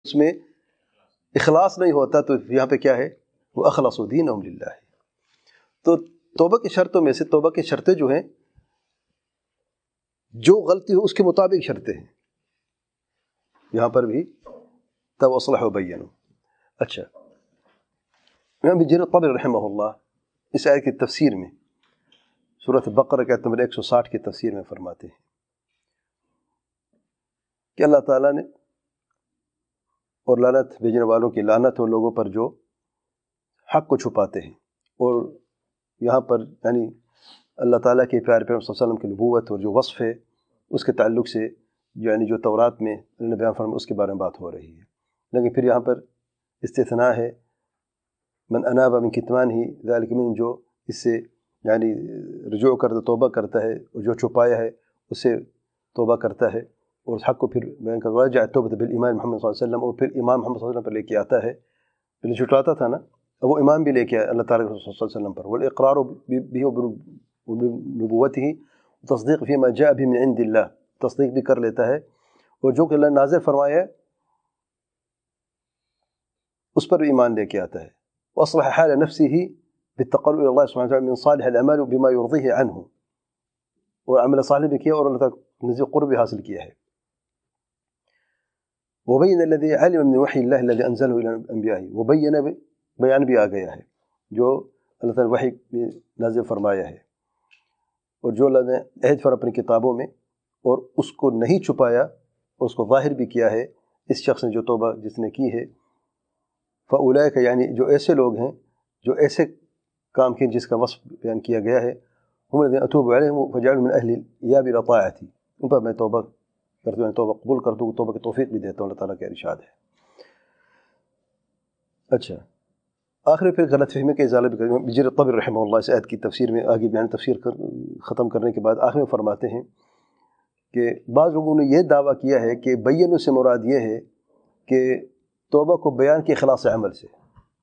اس میں اخلاص نہیں ہوتا تو یہاں پہ کیا ہے وہ اخلصوا دینہم للہ. تو توبہ کی شرطوں میں سے توبہ کی شرطیں جو ہیں جو غلطی ہو اس کے مطابق شرطیں ہیں. یہاں پر بھی تب اصلحوا وبینوا. اچھا امام ابن جریر الطبری رحمہ اللہ اس آیت کی تفسیر میں سورۃ البقرہ کے آیت نمبر 160 کی تفسیر میں فرماتے ہیں کہ اللہ تعالیٰ نے اور لعنت بھیجنے والوں کی لعنت ہو لوگوں پر جو حق کو چھپاتے ہیں. اور یہاں پر یعنی اللہ تعالیٰ کے پیارے پیغمبر صلی اللہ علیہ وسلم کی نبوت اور جو وصف ہے اس کے تعلق سے یعنی جو تورات میں اللہ نے بیان فرمایا اس کے بارے میں بات ہو رہی ہے. لیکن پھر یہاں پر استثناء ہے من اناب من کتمان ہی ذالک من جو اس سے یعنی رجوع کرتا توبہ کرتا ہے اور جو چھپایا ہے اس سے توبہ کرتا ہے اور اس حق کو پھر بیان کر ورجع توبۃ بالایمان محمد صلی اللہ علیہ وسلم اور پھر امام محمد صلی اللہ علیہ وسلم پر لے کے آتا ہے. پہلے چھٹاتا تھا نا وہ امام بھی لے کے آیا اللہ تعالیٰ کے رسول صلی اللہ علیہ وسلم پر والاقرار به وبنبوته تصدیق فيما جاء به من عند اللہ تصدیق بھی کر لیتا ہے اور جو کہ اللہ نازل فرمایا ہے اس پر بھی ایمان لے کے آتا ہے. واصلح حال نفسه بالتقرب الى الله سبحانه وتعالى من صالح الاعمال بما يرضيه عنه اور عمل صالح بھی کیا اور اللہ تعالیٰ نزدیک قرب حاصل کیا ہے. وبين الذي علم من وحي الله الذي انزله الى انبيائه وبين بیان بھی آ گیا ہے جو اللہ تعالیٰ وحی نازل فرمایا ہے اور جو اللہ نے عہد فرمایا اپنی کتابوں میں اور اس کو نہیں چھپایا اور اس کو ظاہر بھی کیا ہے اس شخص نے جو توبہ جس نے کی ہے. فاولئک یعنی جو ایسے لوگ ہیں جو ایسے کام کیے جس کا وصف بیان کیا گیا ہے ہم الذین اتوب علیہم فجعلوا من اہل یا برطاعتی ان پر میں توبہ کرتا ہوں توبہ قبول کرتا ہوں توبہ کی توفیق بھی دیتا ہوں. اللہ تعالیٰ کا ارشاد ہے. اچھا آخر پھر غلط فہمی کا ازالہ بھی کریں. ابن جریر الطبری رحمہ اللہ اس آیت کی تفسیر میں آگے بیان تفسیر ختم کرنے کے بعد آخر میں فرماتے ہیں کہ بعض لوگوں نے یہ دعویٰ کیا ہے کہ بینوا سے مراد یہ ہے کہ توبہ کو بیان کیا اخلاص عمل سے.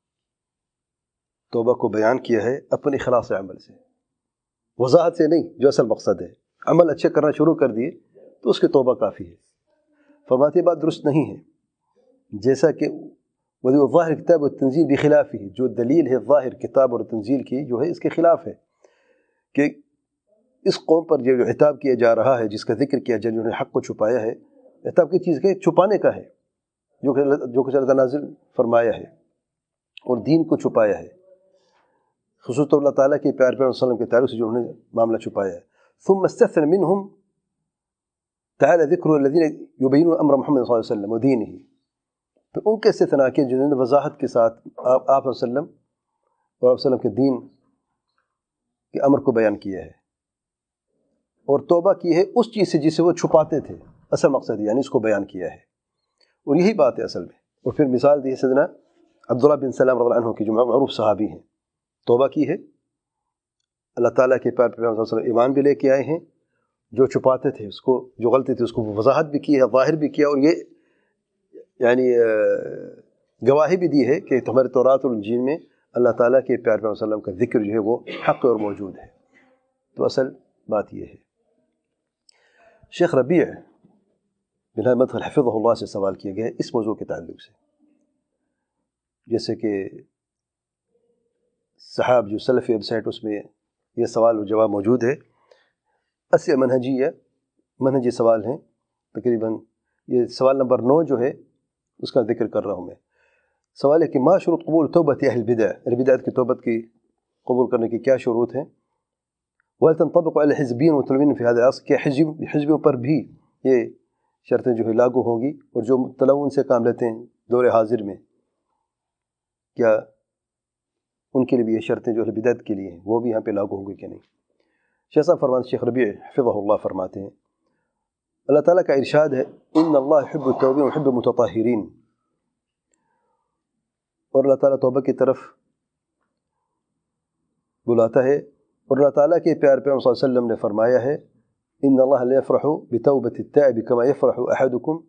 توبہ کو بیان کیا ہے اپنے اخلاص عمل سے وضاحت سے نہیں جو اصل مقصد ہے. عمل اچھے کرنا شروع کر دیے تو اس کی توبہ کافی ہے. فرماتے بات درست نہیں ہے جیسا کہ وہ ظاہر کتاب و تنزیل بخلاف ہی جو دلیل ہے ظاہر کتاب اور تنزیل کی جو ہے اس کے خلاف ہے کہ اس قوم پر جو عتاب کیا جا رہا ہے جس کا ذکر کیا جا جنہوں نے حق کو چھپایا ہے عتاب کی چیز کے چھپانے کا ہے جو کہ اللہ نازل فرمایا ہے اور دین کو چھپایا ہے خصوصاً اللہ تعالیٰ کے پیار پیغمبر صلی اللہ علیہ وسلم کے تعلق سے جو انہوں نے معاملہ چھپایا ہے. ثم استثنى منهم تعالى ذکر الذين يبينون امر محمد صلی اللہ علیہ وسلم ودینہ پھر ان کے استثناء کیا جنہوں نے وضاحت کے ساتھ آپ صلی اللہ علیہ وسلم اور آپ وسلم کے دین کے امر کو بیان کیا ہے اور توبہ کی ہے اس چیز سے جسے وہ چھپاتے تھے. اصل مقصد یعنی اس کو بیان کیا ہے اور یہی بات ہے اصل میں. اور پھر مثال دی سیدنا عبداللہ بن سلام رضی اللہ عنہ کی جو معروف صحابی ہیں توبہ کی ہے اللہ تعالیٰ کے پیار پیغمبر صلی اللہ علیہ وسلم ایمان بھی لے کے آئے ہیں جو چھپاتے تھے اس کو جو غلطی تھی اس کو وضاحت بھی کی ہے ظاہر بھی کیا اور یہ یعنی گواہی بھی دی ہے کہ تمہارے تورات اور انجیل میں اللہ تعالیٰ کے پیار پیغمبر صلی اللہ علیہ وسلم کا ذکر جو ہے وہ حق اور موجود ہے. تو اصل بات یہ ہے. شیخ ربیع بن ہادی مدخل حفظہ اللہ سے سوال کیا گیا ہے اس موضوع کے تعلق سے جیسے کہ صحاب جو سلفی ویب سائٹ اس میں یہ سوال و جواب موجود ہے. اصل منہجی سوال ہیں تقریباً یہ سوال نمبر 9 جو ہے اس کا ذکر کر رہا ہوں میں. سوال ہے کہ ما شروط قبول توبت اہل بدع بدعت کی توبت کی قبول کرنے کی کیا شروط ہیں. وهل تنطبق على الحزبین والمتلونین فی هذا العصر کہ حزبیوں پر بھی یہ شرطیں جو ہے لاگو ہوں گی اور جو تلون سے کام لیتے ہیں دور حاضر میں کیا ان کے لیے بھی یہ شرطیں جو ہے بدعت کے لیے ہیں وہ بھی یہاں پہ لاگو ہوں گی کہ نہیں. شیخ صاحب فرماتے شیخ ربیع حفظہ اللہ فرماتے ہیں اللہ تعالیٰ کا ارشاد ہے ان اللہ يحب التوابین ويحب المتطہرین اور اللہ تعالیٰ توبہ کی طرف بلاتا ہے اور اللہ تعالیٰ کے پیار پیغمبر صلی اللہ علیہ وسلم نے فرمایا ہے ان اللہ لا يفرح بتوبة التائب كما يفرح احدكم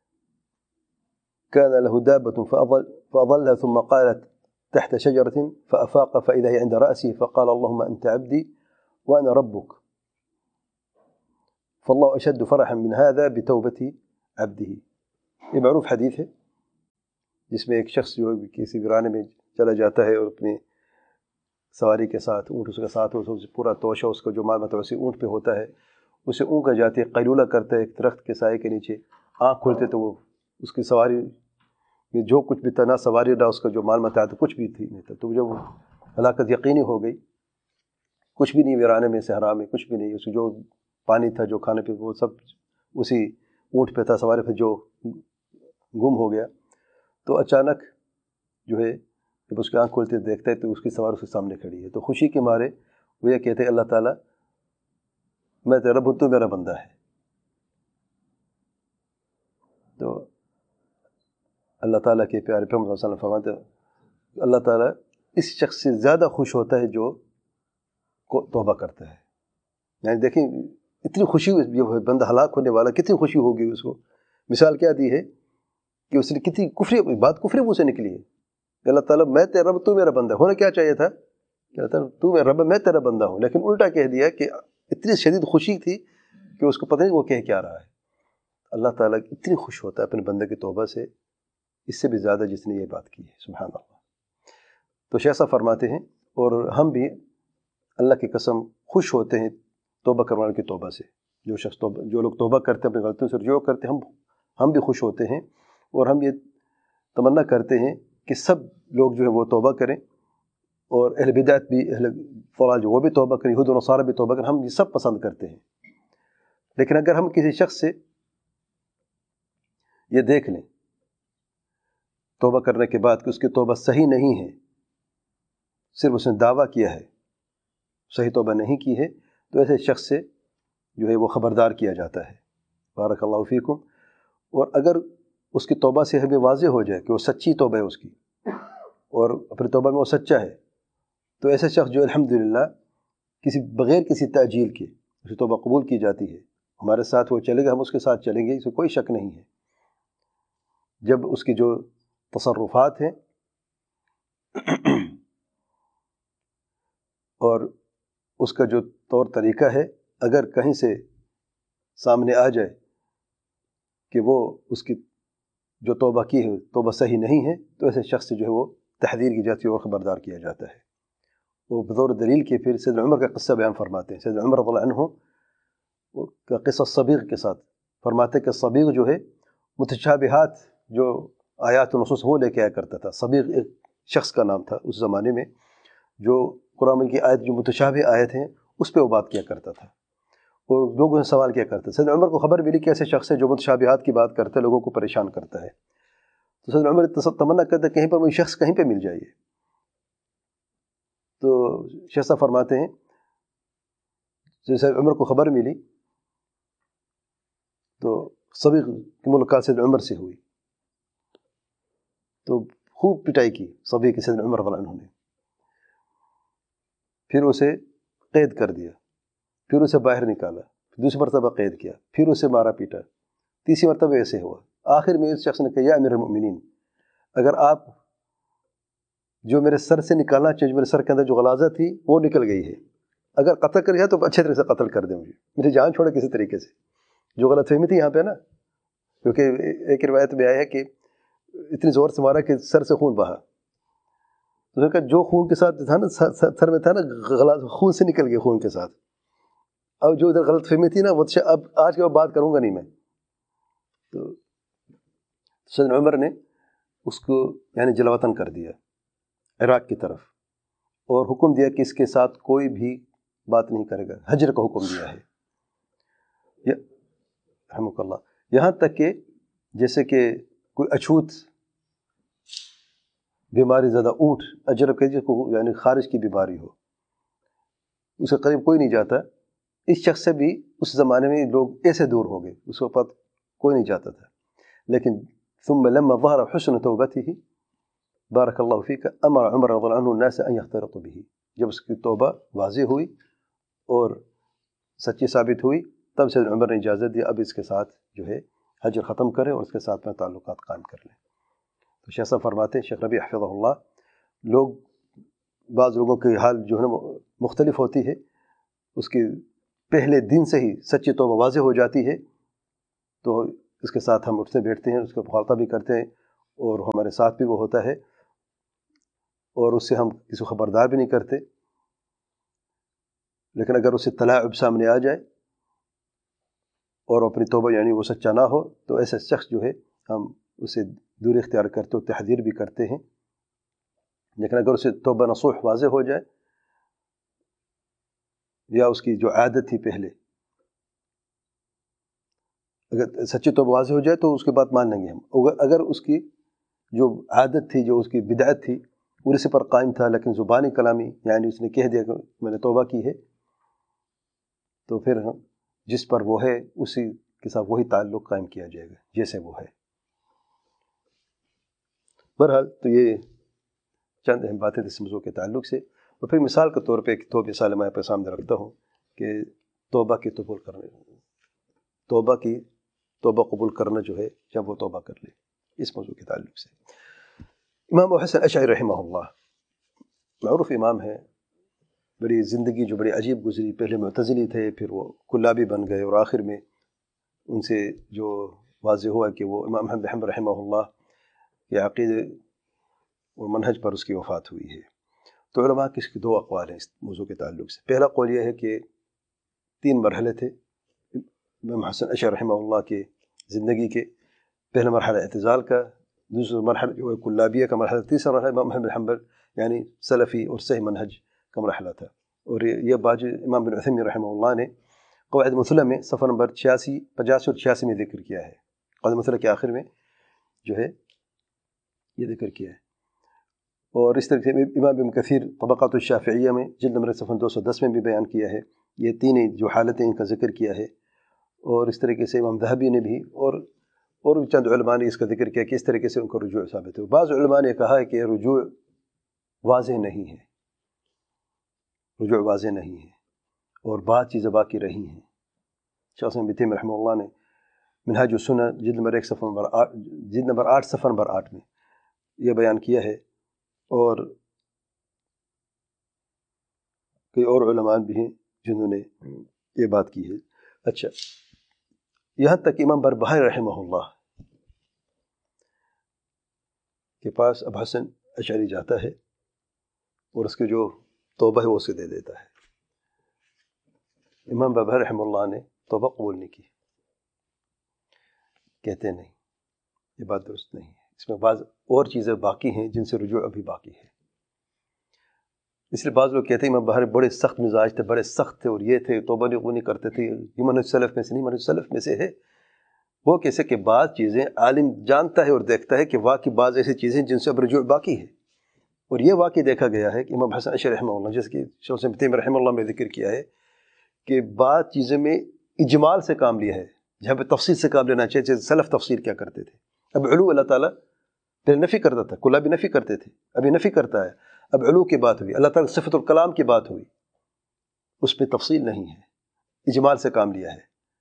كان له دابة فأضلها ثم قالت تحت شجرة فأفاق فإذا هي عند رأسه فقال اللهم أنت عبدي وأنا ربك فالله أشد فرحا من هذا بتوبة عبده. یہ معروف حدیث ہے جس میں ایک شخص جو کسی ویرانے میں چلا جاتا ہے اور اپنی سواری کے ساتھ اونٹ اس کے ساتھ پورا توشہ اس کو جو مال متوسط اونٹ پہ ہوتا ہے اسے اونٹ کا جاتے قیلولہ کرتا ہے ایک درخت کے سائے کے نیچے، آنکھ کھولتے تو وہ اس کی سواری میں جو کچھ بھی تھا نہ سواری نہ اس کا جو مال متا تھا کچھ بھی نہیں تھا، تو جب ہلاکت یقینی ہو گئی، کچھ بھی نہیں ویرانے میں صحرا میں کچھ بھی نہیں، اس جو پانی تھا جو کھانے پہ وہ سب اسی اونٹ پہ تھا، سواری پہ جو گم ہو گیا، تو اچانک جو ہے جب اس کی آنکھ کھولتے دیکھتا ہے تو اس کی سوار اس کے سامنے کھڑی ہے، تو خوشی کے مارے وہ یہ کہتے ہیں اللہ تعالیٰ میں تیرا رب ہوں تو میرا بندہ ہے. تو اللہ تعالیٰ کے پیارے پیغمبر صلی اللہ علیہ وسلم فرماتے ہیں اللہ تعالیٰ اس شخص سے زیادہ خوش ہوتا ہے جو توبہ کرتا ہے. یعنی دیکھیں اتنی خوشی جو بندہ ہلاک ہونے والا کتنی خوشی ہوگی اس کو. مثال کیا دی ہے کہ اس نے کتنی کفری بات کفری منہ سے نکلی ہے کہ اللہ تعالیٰ میں تیرا رب تو میرا بندہ. ہونا کیا چاہیے تھا کہ اللہ تعالیٰ تو میرا رب میں تیرا بندہ ہوں، لیکن الٹا کہہ دیا کہ اتنی شدید خوشی تھی کہ اس کو پتہ نہیں وہ کہہ کیا رہا ہے. اللہ تعالیٰ اتنی خوش ہوتا ہے اپنے بندے کی توبہ سے، اس سے بھی زیادہ جس نے یہ بات کی ہے. سبحان اللہ. تو شیخ صاحب فرماتے ہیں اور ہم بھی اللہ کی قسم خوش ہوتے ہیں توبہ کرنے والے کی توبہ سے. جو لوگ توبہ کرتے ہیں اپنی غلطیوں سے رجوع کرتے ہیں، ہم بھی خوش ہوتے ہیں اور ہم یہ تمنا کرتے ہیں کہ سب لوگ جو ہے وہ توبہ کریں، اور اہل بدعت بھی اہل ضلال جو وہ بھی توبہ کریں، یہود و نصارہ بھی توبہ کریں. ہم یہ سب پسند کرتے ہیں. لیکن اگر ہم کسی شخص سے یہ دیکھ لیں توبہ کرنے کے بعد کہ اس کی توبہ صحیح نہیں ہے، صرف اس نے دعویٰ کیا ہے صحیح توبہ نہیں کی ہے، تو ایسے شخص سے جو ہے وہ خبردار کیا جاتا ہے. بارک اللہ فیکم. اور اگر اس کی توبہ سے ہمیں واضح ہو جائے کہ وہ سچی توبہ ہے اس کی اور اپنی توبہ میں وہ سچا ہے، تو ایسے شخص جو الحمدللہ بغیر کسی تاجیل کے اس کی توبہ قبول کی جاتی ہے. ہمارے ساتھ وہ چلے گا، ہم اس کے ساتھ چلیں گے، اس میں کوئی شک نہیں ہے. جب اس کی جو تصرفات ہیں اور اس کا جو طور طریقہ ہے اگر کہیں سے سامنے آ جائے کہ وہ اس کی جو توبہ کی ہے توبہ صحیح نہیں ہے، تو ایسے شخص سے جو ہے وہ تحذیر کی جاتی ہے اور خبردار کیا جاتا ہے. وہ بطور دلیل کے پھر سیدنا عمر کا قصہ بیان فرماتے ہیں. سیدنا عمر رضی اللہ عنہ کا قصہ صبیغ کے ساتھ فرماتے کہ صبیغ جو ہے متشابہات جو آیات و نصوص وہ لے کے آیا کرتا تھا. صبیغ ایک شخص کا نام تھا اس زمانے میں، جو قرآن کی آیت جو متشابہ آیت ہیں اس پہ وہ بات کیا کرتا تھا اور لوگوں سے سوال کیا کرتا ہے. سیدنا عمر کو خبر ملی کہ ایسے شخص ہے جو متشابہات کی بات کرتا ہے، لوگوں کو پریشان کرتا ہے. تو سیدنا عمر تمنا کرتا ہے کہیں پر وہی شخص کہیں پہ مل جائے. تو شیخ صاحب فرماتے ہیں سیدنا عمر کو خبر ملی تو صبیغ کی ملاقات سیدنا عمر سے ہوئی، تو خوب پٹائی کی صبیغ کی سیدنا عمر رضی اللہ عنہ نے. پھر اسے قید کر دیا، پھر اسے باہر نکالا، دوسری مرتبہ قید کیا، پھر اسے مارا پیٹا، تیسری مرتبہ ایسے ہوا. آخر میں اس شخص نے کہا یا امیر المؤمنین، اگر آپ جو میرے سر سے نکالنا چاہیے، میرے سر کے اندر جو غلاظہ تھی وہ نکل گئی ہے، اگر قتل کر جائے تو اچھے طرح سے قتل کر دیں، مجھے جان چھوڑے کسی طریقے سے. جو غلط فہمی تھی یہاں پہ نا، کیونکہ ایک روایت میں آیا ہے کہ اتنی زور سے مارا کہ سر سے خون بہا. تو نے کہا جو خون کے ساتھ تھا نا سر میں تھا نا غلاظہ خون سے نکل گیا خون کے ساتھ. اب جو ادھر غلط فہمی تھی نا وہ اب آج کے بعد بات کروں گا نہیں میں. تو سیدنا عمر نے اس کو یعنی جلاوطن کر دیا عراق کی طرف، اور حکم دیا کہ اس کے ساتھ کوئی بھی بات نہیں کرے گا. حجر کا حکم دیا ہے رحمک اللہ. یہاں تک کہ جیسے کہ کوئی اچھوت بیماری زدہ اونٹ اجرب کے جس کو یعنی خارج کی بیماری ہو، اس کے قریب کوئی نہیں جاتا. اس شخص سے بھی اس زمانے میں لوگ ایسے دور ہو گئے، اس وقت کوئی نہیں جاتا تھا. لیکن ثم لما ظهر حسن توبته بارک اللہ فیک امر عمر رضی اللہ عنہ الناس ان يختلطوا به. جب اس کی توبہ واضح ہوئی اور سچی ثابت ہوئی تب سے عمر نے اجازت دی اب اس کے ساتھ جو ہے حجر ختم کریں اور اس کے ساتھ میں تعلقات قائم کر لیں. تو شیخ صاحب فرماتے ہیں، شیخ ربیع حفظہ اللہ، بعض لوگوں کی حال جو ہے نا مختلف ہوتی ہے. اس کے پہلے دن سے ہی سچی توبہ واضح ہو جاتی ہے تو اس کے ساتھ ہم اٹھتے بیٹھتے ہیں، اس کو مخالطہ بھی کرتے ہیں اور ہمارے ساتھ بھی وہ ہوتا ہے، اور اس سے ہم کسی کو خبردار بھی نہیں کرتے. لیکن اگر اسے تلاعب سامنے آ جائے اور اپنی توبہ یعنی وہ سچا نہ ہو، تو ایسا شخص جو ہے ہم اسے دوری اختیار کرتے اور تحذیر بھی کرتے ہیں. لیکن اگر اسے توبہ نصوح واضح ہو جائے، یا اس کی جو عادت تھی پہلے، اگر سچی توبہ واضح ہو جائے تو اس کی بات مان لیں گے ہم. اگر اس کی جو عادت تھی، جو اس کی بدعت تھی، وہ اسی پر قائم تھا، لیکن زبانی کلامی یعنی اس نے کہہ دیا کہ میں نے توبہ کی ہے، تو پھر ہم جس پر وہ ہے اسی کے ساتھ وہی تعلق قائم کیا جائے گا جیسے وہ ہے. بہرحال تو یہ چند اہم باتیں اس موضوع کے تعلق سے. اور پھر مثال کے طور پہ دو مثالیں میں آپ کے سامنے رکھتا ہوں کہ توبہ قبول کرنا جو ہے، جب وہ توبہ کر لے، اس موضوع کے تعلق سے. امام ابو حسن اشعری رحمہ اللہ معروف امام ہے، بڑی زندگی جو بڑی عجیب گزری. پہلے معتزلی تھے، پھر وہ کلابی بن گئے، اور آخر میں ان سے جو واضح ہوا کہ وہ امام احمد بن حنبل رحمہ اللہ کے عقیدے اور منہج پر اس کی وفات ہوئی ہے. تو علماء کے اس کے دو اقوال ہیں اس موضوع کے تعلق سے. پہلا قول یہ ہے کہ 3 مرحلے تھے امام حسن اشعری رحمہ اللہ کے زندگی کے. پہلا مرحلہ اعتزال کا، دوسرا مرحلہ جو ہے کلابیہ کا مرحلہ، تیسرا مرحلہ امام احمد بن حنبل یعنی سلفی اور صحیح منہج کا مرحلہ تھا. اور یہ بات امام بن عثیمین رحمہ اللہ نے قواعد مثلیٰ میں صفحہ نمبر 85 اور 86 میں ذکر کیا ہے. قواعد مثلیٰ کے آخر میں جو ہے یہ ذکر کیا ہے. اور اس طرح سے امام ابن کثیر طبقات الشافعیہ میں جلد نمبر صفحہ 210 میں بھی بیان کیا ہے. یہ تینیں جو حالتیں ان کا ذکر کیا ہے. اور اس طریقے سے امام ذہبی نے بھی اور چند علماء نے اس کا ذکر کیا کہ اس طریقے سے ان کو رجوع ثابت ہے. بعض علماء نے کہا ہے کہ رجوع واضح نہیں ہے، اور بعض چیزیں باقی رہی ہیں. شیخ الاسلام ابن تیمیہ رحمہ اللہ نے منہاج السنہ جلد نمبر 8 صفحہ نمبر 8 میں یہ بیان کیا ہے. اور کئی اور علماء بھی ہیں جنہوں نے یہ بات کی ہے. اچھا، یہاں تک امام بربہاری رحمہ اللہ کے پاس ابو حسن اشعری جاتا ہے اور اس کی جو توبہ ہے وہ اسے دے دیتا ہے. امام بربہاری رحمہ اللہ نے توبہ قبول نہیں کی، کہتے نہیں یہ بات درست نہیں ہے، اس میں بعض اور چیزیں باقی ہیں جن سے رجوع ابھی باقی ہے. اس لیے بعض لوگ کہتے ہیں امام بربہاری بڑے سخت مزاج تھے، بڑے سخت تھے، اور یہ تھے توبہ نہیں کرتے تھے. یہ منہج سلف میں سے نہیں، منہج سلف میں سے ہے وہ کیسے کہ بعض چیزیں عالم جانتا ہے اور دیکھتا ہے کہ واقعی بعض ایسی چیزیں جن سے اب رجوع باقی ہے. اور یہ واقعی دیکھا گیا ہے کہ امام حسن اشعری رحمہ اللہ، جیسے کہ شیخ الاسلام ابن تیمیہ رحمہ اللہ نے ذکر کیا ہے کہ بعض چیزیں میں اجمال سے کام لیا ہے جہاں پہ تفصیل سے کام لینا چاہیے. جیسے سلف تفصیل کیا کرتے تھے. اب علو اللہ تعالیٰ پہلے نفی کرتا تھا، کلابی نفی کرتے تھے، ابھی نفی کرتا ہے. اب علو کی بات ہوئی، اللہ تعالیٰ صفت الکلام کی بات ہوئی، اس پہ تفصیل نہیں ہے، اجمال سے کام لیا ہے.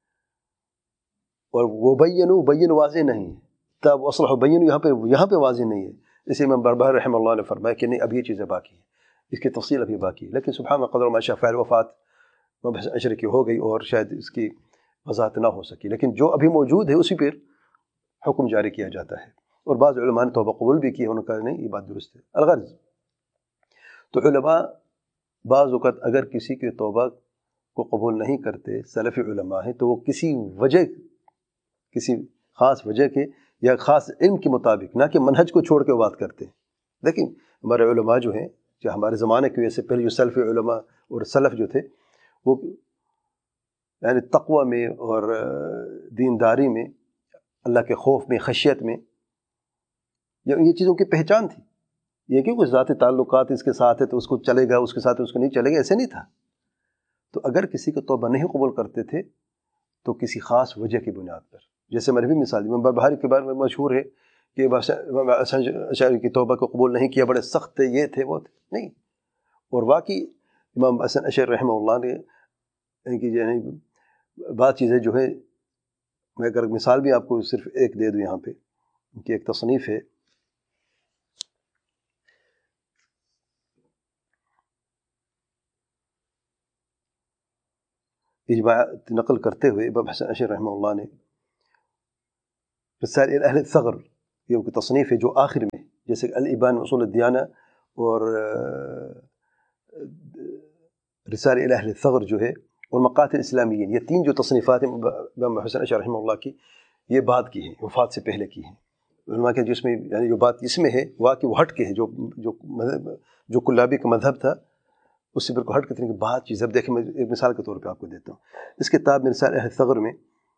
اور وہ بین واضح نہیں ہے، تب اصلح بین یہاں پہ واضح نہیں ہے. اسے امام بربہاری رحمہ اللہ نے فرمایا کہ نہیں، اب یہ چیزیں باقی ہیں، اس کی تفصیل ابھی باقی ہے. لیکن سبحان اللہ قدر ما شاء فعل، وفات امام حسن اشعری کی ہو گئی اور شاید اس کی وضاحت نہ ہو سکی. لیکن جو ابھی موجود ہے اسی پر حکم جاری کیا جاتا ہے. اور بعض علماء نے توبہ قبول بھی کی ہے، انہوں نے کہا نہیں یہ بات درست ہے. الغرض تو علماء بعض اوقات اگر کسی کی توبہ کو قبول نہیں کرتے، سلفی علماء ہیں، تو وہ کسی خاص وجہ کے یا خاص علم کے مطابق، نہ کہ منہج کو چھوڑ کے بات کرتے ہیں. لیکن ہمارے علماء جو ہیں، جو ہمارے زمانے کی وجہ سے پہلے جو سلفی علماء اور سلف جو تھے، وہ یعنی تقوی میں اور دینداری میں، اللہ کے خوف میں، خشیت میں، یہ چیزوں کی پہچان تھی. یہ کہ کوئی ذاتی تعلقات اس کے ساتھ ہے تو اس کو چلے گا، اس کے ساتھ اس کو نہیں چلے گا، ایسے نہیں تھا. تو اگر کسی کو توبہ نہیں قبول کرتے تھے تو کسی خاص وجہ کی بنیاد پر، جیسے میں نے بھی مثال دی، امام بربہاری کے بارے میں مشہور ہے کہ امام حسن اشعری کی توبہ کو قبول نہیں کیا، بڑے سخت تھے، یہ تھے وہ تھے، نہیں. اور واقعی امام حسن اشعری رحمہ اللہ نے ان کی بعض چیزیں جو ہے، میں اگر مثال بھی آپ کو صرف ایک دے دوں، یہاں پہ ان کی ایک تصنیف ہے اجماع نقل کرتے ہوئے امام حسن اشعری رحمہ اللہ نے رسائل اہل الثغر، یہ ان کی تصنیف ہے جو آخر میں، جیسے الابان اصول الدیانہ اور رسالہ الی اہل الثغر جو ہے، اور مقاتل اسلامیین، یہ 3 جو تصنیفات ہیں امام حسین اشعری رحمہ اللہ کی، یہ بعد کی ہیں، وفات سے پہلے کی ہیں علماء کے، جس میں یعنی جو بات اس میں ہے واقعی وہ ہٹ کے ہے، جو کلابی کا مذہب تھا اس سے بالکل ہٹ کے طریقے بعد چیز. اب دیکھیں میں ایک مثال کے طور پہ آپ کو دیتا ہوں. اس کتاب میں رسالہ اہل الثغر میں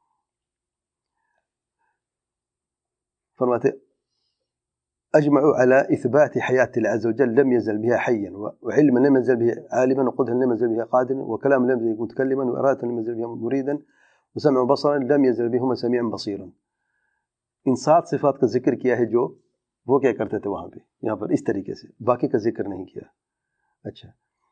فرماتے اجمعوا على اثبات حیات الله عز وجل لم يزل بها حيا، وعلما لم يزل به عالما، وقدرا لم يزل به قادرا، وكلاما لم يزل متكلما، وإرادة لم يزل بها مريدا، وسمعا وبصرا لم يزل بهما سميعا بصيرا. ان 7 صفات کا ذکر کیا ہے جو وہ کیا کرتے تھے وہاں پہ، یہاں پر اس طریقے سے، باقی کا ذکر نہیں کیا. اچھا،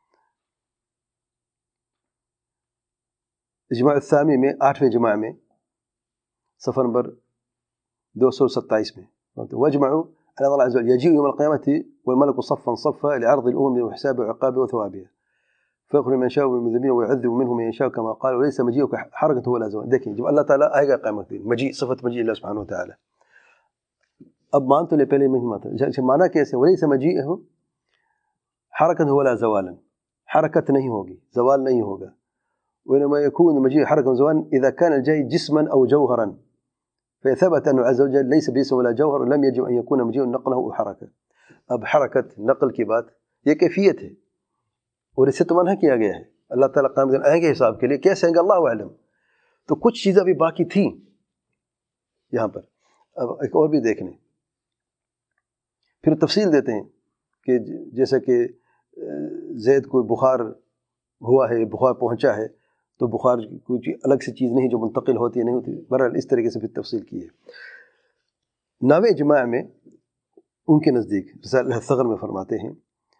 اجماع الثامی میں 8ویں جماع میں صفحہ نمبر 227 میں واجمعوا على الله عز وجل يجيء يوم القيامة والملك صفا صفا لعرض الأمم وحسابها وعقابها وثوابها فيغفر من يشاء من المذنبين ويعذب منهم من يشاء كما قال وليس مجيئك حركة ولا زوال. دیکھیں جب اللہ تعالیٰ آئے گا قیامت دن، مجیء صفت مجیء اللہ سبحانہ وتعالی. اب مان تو لے پہلے نہیں مانتا، مانا کیسے؟ وليس مجيئه حركة ولا زوالا، حرکت نہیں ہوگی، زوال نہیں ہوگا. وإنما يكون مجيء حركة وزوال إذا كان الجاي جسما أو جوهرا، فثبت أنه عز وجل ليس بجسم ولا جوهر، لم يجب أن يكون مجيء نقله أو حركة. اب حرکت نقل کی بات یہ کیفیت ہے، اور اسے تو منع کیا گیا ہے. اللہ تعالیٰ قیامت دن آئیں گے حساب کے لیے، کیسے آئیں گے اللہ اعلم. تو کچھ چیزیں ابھی باقی تھیں یہاں پر. اب ایک اور بھی دیکھ لیں، پھر تفصیل دیتے ہیں کہ جیسا کہ زید کو بخار ہوا ہے، بخار پہنچا ہے، تو بخار کوئی الگ سی چیز نہیں جو منتقل ہوتی ہے، نہیں ہوتی. بہرحال اس طریقے سے پھر تفصیل کی ہے. 9ویں جماع میں ان کے نزدیک رسالہ الثغر میں فرماتے ہیں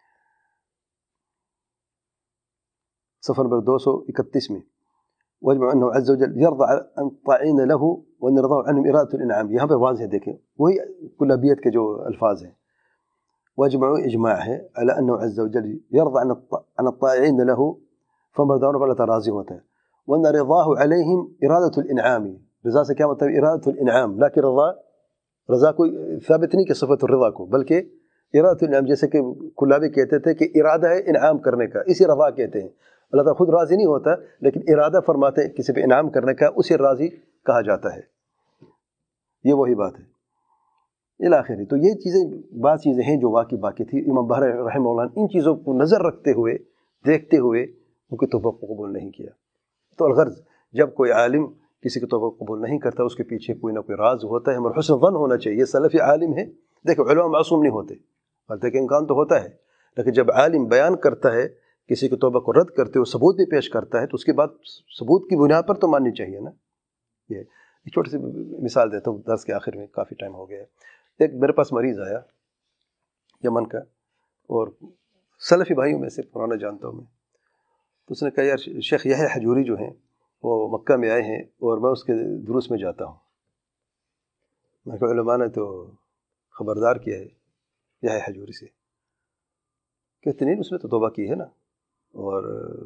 صفحہ نمبر 231 میں واجمع انه عز وجل يرضى عن الطاعين له وان رضاه عنهم اراده الانعام. یہاں پہ واضح دیکھیں وہی کلابیت کے جو الفاظ ہیں. واجمعوا اجماع ہے على انه عز وجل يرضى عن الطاعين له، فمردان پر اللہ تعالی راضی ہوتا ہے. وان رضاه عليهم اراده الانعام، رضا سے کیا مطلب؟ اراده الانعام. لیکن رضا کو ثابت نہیں کہ صفت الرضا کو، بلکہ ارادۃ الانعام، جیسے کہ کلابی کہتے تھے کہ ارادہ ہے انعام کرنے کا، اسی رضا کہتے ہیں. اللہ تعالیٰ خود راضی نہیں ہوتا، لیکن ارادہ فرماتے ہیں کسی پہ انعام کرنے کا، اسے راضی کہا جاتا ہے. یہ وہی بات ہے الاخری. تو یہ چیزیں بعض چیزیں ہیں جو واقعی باقی تھی. امام بحر رحمہ اللہ نے ان چیزوں کو نظر رکھتے ہوئے، دیکھتے ہوئے ان کی توبہ کو قبول نہیں کیا. تو الغرض جب کوئی عالم کسی کی توبہ قبول نہیں کرتا، اس کے پیچھے کوئی نہ کوئی راز ہوتا ہے. ہمارا حسن ظن ہونا چاہیے. یہ سلفی عالم ہے، دیکھو علماء معصوم نہیں ہوتے، غلطی کا امکان تو ہوتا ہے، لیکن جب عالم بیان کرتا ہے کسی کی توبہ کو رد کرتے ہوئے ثبوت بھی پیش کرتا ہے، تو اس کے بعد ثبوت کی بنیاد پر تو ماننی چاہیے نا. یہ ایک چھوٹی سی مثال دیتا ہوں درس کے آخر میں، کافی ٹائم ہو گیا ہے. ایک میرے پاس مریض آیا یمن کا، اور سلفی بھائیوں میں سے پرانا جانتا ہوں میں. تو اس نے کہا یار شیخ یحییٰ حجوری جو ہیں وہ مکہ میں آئے ہیں اور میں اس کے دروس میں جاتا ہوں. میں کہا علماء نے تو خبردار کیا ہے یحییٰ حجوری سے. کہتے نہیں اس نے تو توبہ کی ہے نا، اور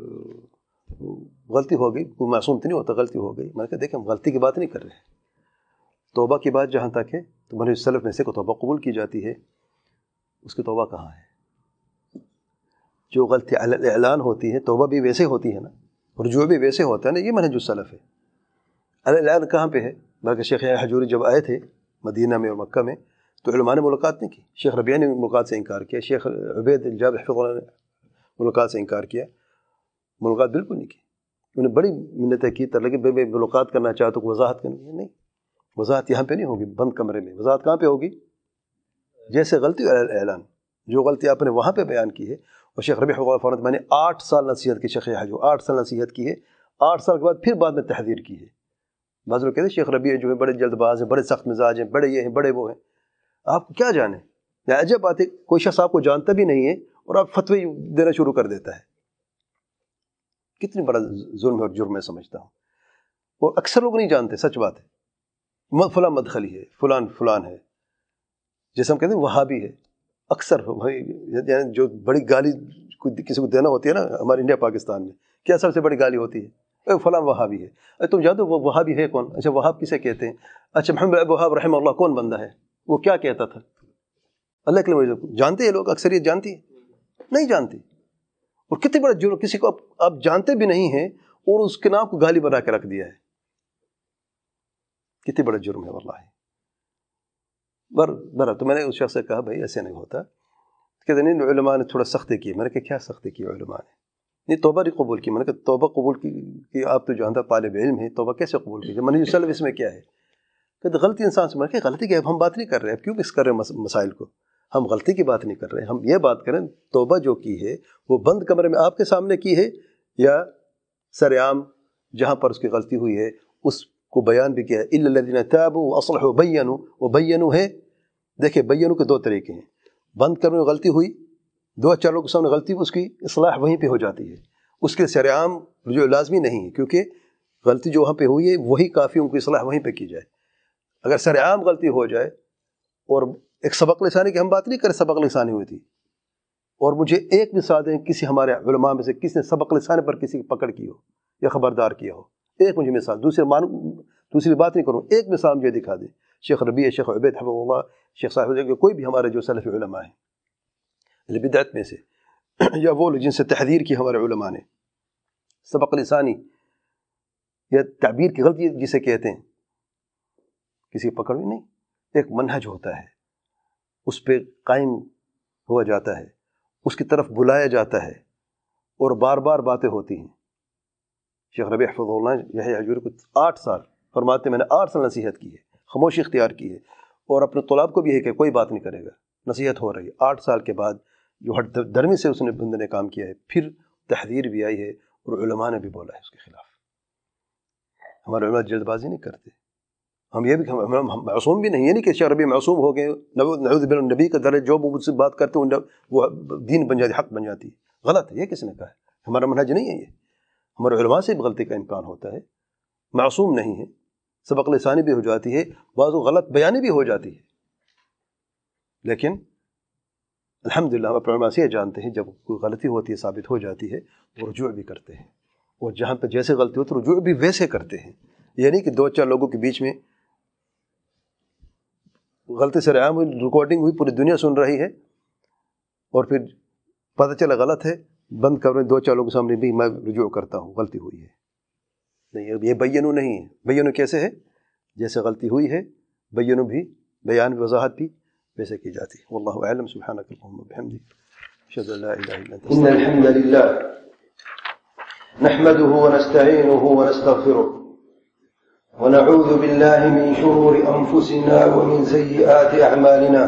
غلطی ہو گئی، کوئی معصوم تو نہیں ہوتا، غلطی ہو گئی. میں نے کہا دیکھیں ہم غلطی کی بات نہیں کر رہے، توبہ کی بات جہاں تک ہے تو منہج سلف میں سے کو توبہ قبول کی جاتی ہے. اس کی توبہ کہاں ہے؟ جو غلطی علی الاعلان ہوتی ہے توبہ بھی ویسے ہوتی ہے نا، رجوع بھی ویسے ہوتا ہے نا. یہ منہج السلف ہے. علی الاعلان کہاں پہ ہے؟ بلکہ شیخ یحییٰ حجوری جب آئے تھے مدینہ میں اور مکہ میں تو علماء نے ملاقات نہیں کی. شیخ ربیعہ نے ملاقات سے انکار کیا، شیخ عبید الجابر حفظہ اللہ نے ملاقات سے انکار کیا، ملاقات بالکل نہیں کی. انہوں نے بڑی منتیں کی، لگے بے ملاقات کرنا چاہتا تو وضاحت کرنی ہے. نہیں، وضاحت یہاں پہ نہیں ہوگی بند کمرے میں. وضاحت کہاں پہ ہوگی؟ جیسے غلطی اعلان، جو غلطی آپ نے وہاں پہ بیان کی ہے. اور شیخ ربیع حفظہ اللہ میں نے 8 سال نصیحت کی، شیخ یحییٰ جو 8 سال نصیحت کی ہے، 8 سال کے بعد میں تحذیر کی ہے. بعض لوگ کہتے ہیں شیخ ربیع جو ہے بڑے جلد باز ہیں، بڑے سخت مزاج ہیں، بڑے یہ ہیں بڑے وہ ہیں. آپ کو کیا جانے؟ یا عجب بات ہے کوئی شخص آپ کو جانتا بھی نہیں ہے اور آپ فتوی دینا شروع کر دیتا ہے. کتنی بڑا ظلم اور جرم میں سمجھتا ہوں. اور اکثر لوگ نہیں جانتے، سچ بات ہے. فلاں مدخلی ہے، فلان ہے، جیسے ہم کہتے ہیں وہابی ہے. اکثر یعنی جو بڑی گالی کسی کو دینا ہوتی ہے نا ہمارے انڈیا پاکستان میں، کیا سب سے بڑی گالی ہوتی ہے؟ فلاں وہابی ہے. تم جانتے ہو وہ وہابی ہے کون؟ اچھا وہاب کسے کہتے ہیں؟ اچھا محمد ابن وہاب رحمہ اللہ کون بندہ ہے؟ وہ کیا کہتا تھا؟ اللہ کے لیے جانتے ہیں لوگ؟ اکثریت جانتی ہے؟ نہیں جانتی. اور کتنے بڑا جرم، کسی کو آپ جانتے بھی نہیں ہیں اور اس کے نام کو گالی بنا کے رکھ دیا ہے. کتنے بڑا جرم ہے واللہ. برا تو میں نے اس شخص سے کہا بھائی ایسے نہیں ہوتا. کہتے نہیں علماء نے تھوڑا سختی کی. میں نے کہا کیا سختی کی علماء نے؟ نہیں توبہ نہیں قبول کی. میں نے کہا توبہ قبول کی آپ تو جانتا طالب علم ہیں، توبہ کیسے قبول کی؟ منہج سلف اس میں کیا ہے؟ کہ غلطی انسان سے. میں نے کہا غلطی کیا ہے؟ ہم بات نہیں کر رہے ہیں، کیوں کس کر رہے ہیں مسائل کو؟ ہم غلطی کی بات نہیں کر رہے ہیں، ہم یہ بات کریں توبہ جو کی ہے وہ بند کمرے میں آپ کے سامنے کی ہے یا سر عام جہاں پر اس کی غلطی ہوئی ہے اس کو بیان بھی کیا ہے. الا الذین تابوا واصلحوا وبینوا. وبینوا ہے، دیکھیں بینوا کے دو طریقے ہیں. بند کرنے میں غلطی ہوئی، دو چار لوگوں کے سامنے غلطی ہوئی، اس کی اصلاح وہیں پہ ہو جاتی ہے. اس کے سر عام جو لازمی نہیں ہے، کیونکہ غلطی جو وہاں پہ ہوئی ہے وہی کافی، ان کی اصلاح وہیں پہ کی جائے. اگر سر عام غلطی ہو جائے اور ایک سبق لسانی کی ہم بات نہیں کریں، سبق لسانی ہوئی تھی، اور مجھے ایک مثال دیں کسی ہمارے علماء میں سے کس نے سبق لسانی پر کسی کی پکڑ کی ہو یا خبردار کیا ہو. ایک مجھے مثال، دوسری بات نہیں کروں، ایک مثال مجھے دکھا دیں. شیخ ربیع، شیخ عبید حفظہ اللہ، شیخ صاحب، کوئی بھی ہمارے جو سلف علماء ہیں بدعت میں سے یا وہ لوگ جن سے تحذیر کی ہمارے علماء نے، سبق لسانی یا تعبیر کی غلطی جسے کہتے ہیں، کسی پکڑ بھی نہیں. ایک منہج ہوتا ہے، اس پہ قائم ہوا جاتا ہے، اس کی طرف بلایا جاتا ہے، اور بار بار باتیں ہوتی ہیں. شیخ ربیع حفظہ اللہ یحییٰ حجوری کو 8 سال فرماتے میں نے 8 سال نصیحت کی ہے، خاموشی اختیار کی ہے، اور اپنے طلاب کو بھی ہے کہ کوئی بات نہیں کرے گا، نصیحت ہو رہی ہے. 8 سال کے بعد جو ہٹ درمی سے اس نے بندے نے کام کیا ہے، پھر تحذیر بھی آئی ہے اور علماء نے بھی بولا ہے اس کے خلاف. ہمارے علماء جلد بازی نہیں کرتے. ہم یہ بھی ہم معصوم بھی نہیں ہے، نہیں کہ شیخ ربیع معصوم ہو گئے، نعوذ باللہ نبی کا درجہ جو مجھ سے بات کرتے ہیں وہ دین بن جاتی، حق بن جاتی. غلط ہے، یہ کس نے کہا ہے؟ ہمارا منہج نہیں ہے یہ. ہمارے علماء سے بھی غلطی کا امکان ہوتا ہے، معصوم نہیں ہے. سبق لسانی بھی ہو جاتی ہے، بعض غلط بیانی بھی ہو جاتی ہے، لیکن الحمدللہ ہم اپنے علماء سے یہ جانتے ہیں جب کوئی غلطی ہوتی ہے، ثابت ہو جاتی ہے، وہ رجوع بھی کرتے ہیں، اور جہاں پہ جیسے غلطی ہوتی ہے رجوع بھی ویسے کرتے ہیں. یہ نہیں کہ 2-4 لوگوں کے بیچ میں غلطی سے عام ہوئی، ریکارڈنگ ہوئی، پوری دنیا سن رہی ہے، اور پھر پتہ چلا غلط ہے، بند کر رہے 2-4 لوگوں کے سامنے بھی میں رجوع کرتا ہوں، غلطی ہوئی ہے. نہیں، یہ بینو نہیں ہے. بینو کیسے ہے؟ جیسے غلطی ہوئی ہے بینو بھی، بیان وضاحت بھی ویسے کی جاتی ہے. واللہ اعلم. سبحانک اللہم وبحمدک، اشہد ان لا الہ الا انت. ان الحمد للہ نحمده ونستعینه ونستغفره ونعوذ بالله من شرور أنفسنا ومن سيئات أعمالنا.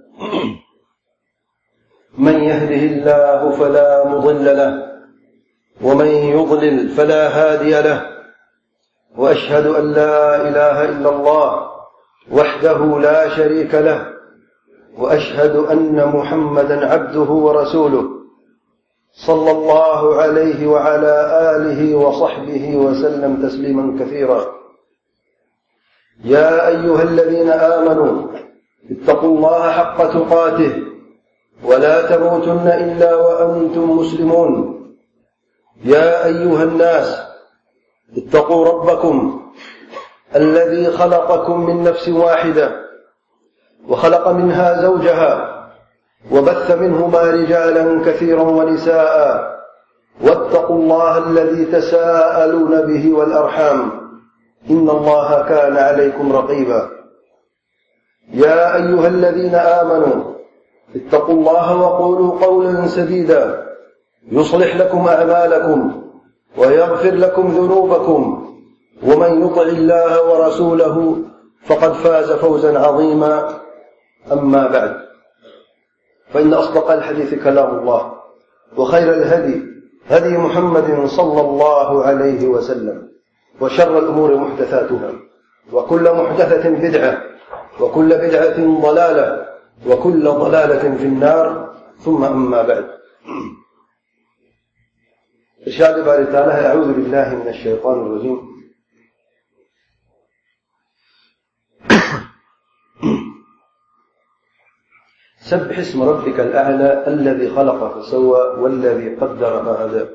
من يهده الله فلا مضل له ومن يضلل فلا هادي له. وأشهد أن لا إله إلا الله وحده لا شريك له. وأشهد أن محمدا عبده ورسوله صلى الله عليه وعلى آله وصحبه وسلم تسليما كثيرا. يا أيها الذين آمنوا اتقوا الله حق تقاته ولا تموتن إلا وأنتم مسلمون. يا أيها الناس اتقوا ربكم الذي خلقكم من نفس واحدة وخلق منها زوجها وبث منهما رجالا كثيرا ونساء واتقوا الله الذي تساءلون به والأرحام إن الله كان عليكم رقيبا. يا أيها الذين آمنوا اتقوا الله وقولوا قولا سديدا يصلح لكم أعمالكم ويغفر لكم ذنوبكم ومن يطع الله ورسوله فقد فاز فوزا عظيما. أما بعد، فإن أصدق الحديث كلام الله وخير الهدي هدي محمد صلى الله عليه وسلم وشر الأمور محدثاتها وكل محدثة بدعة وكل بدعة ضلالة وكل ضلالة في النار. ثم أما بعد. إرشاد باري تعالى: أعوذ بالله من الشيطان الرجيم. سبح اسم ربك الأعلى الذي خلق فسوى والذي قدر فهدى.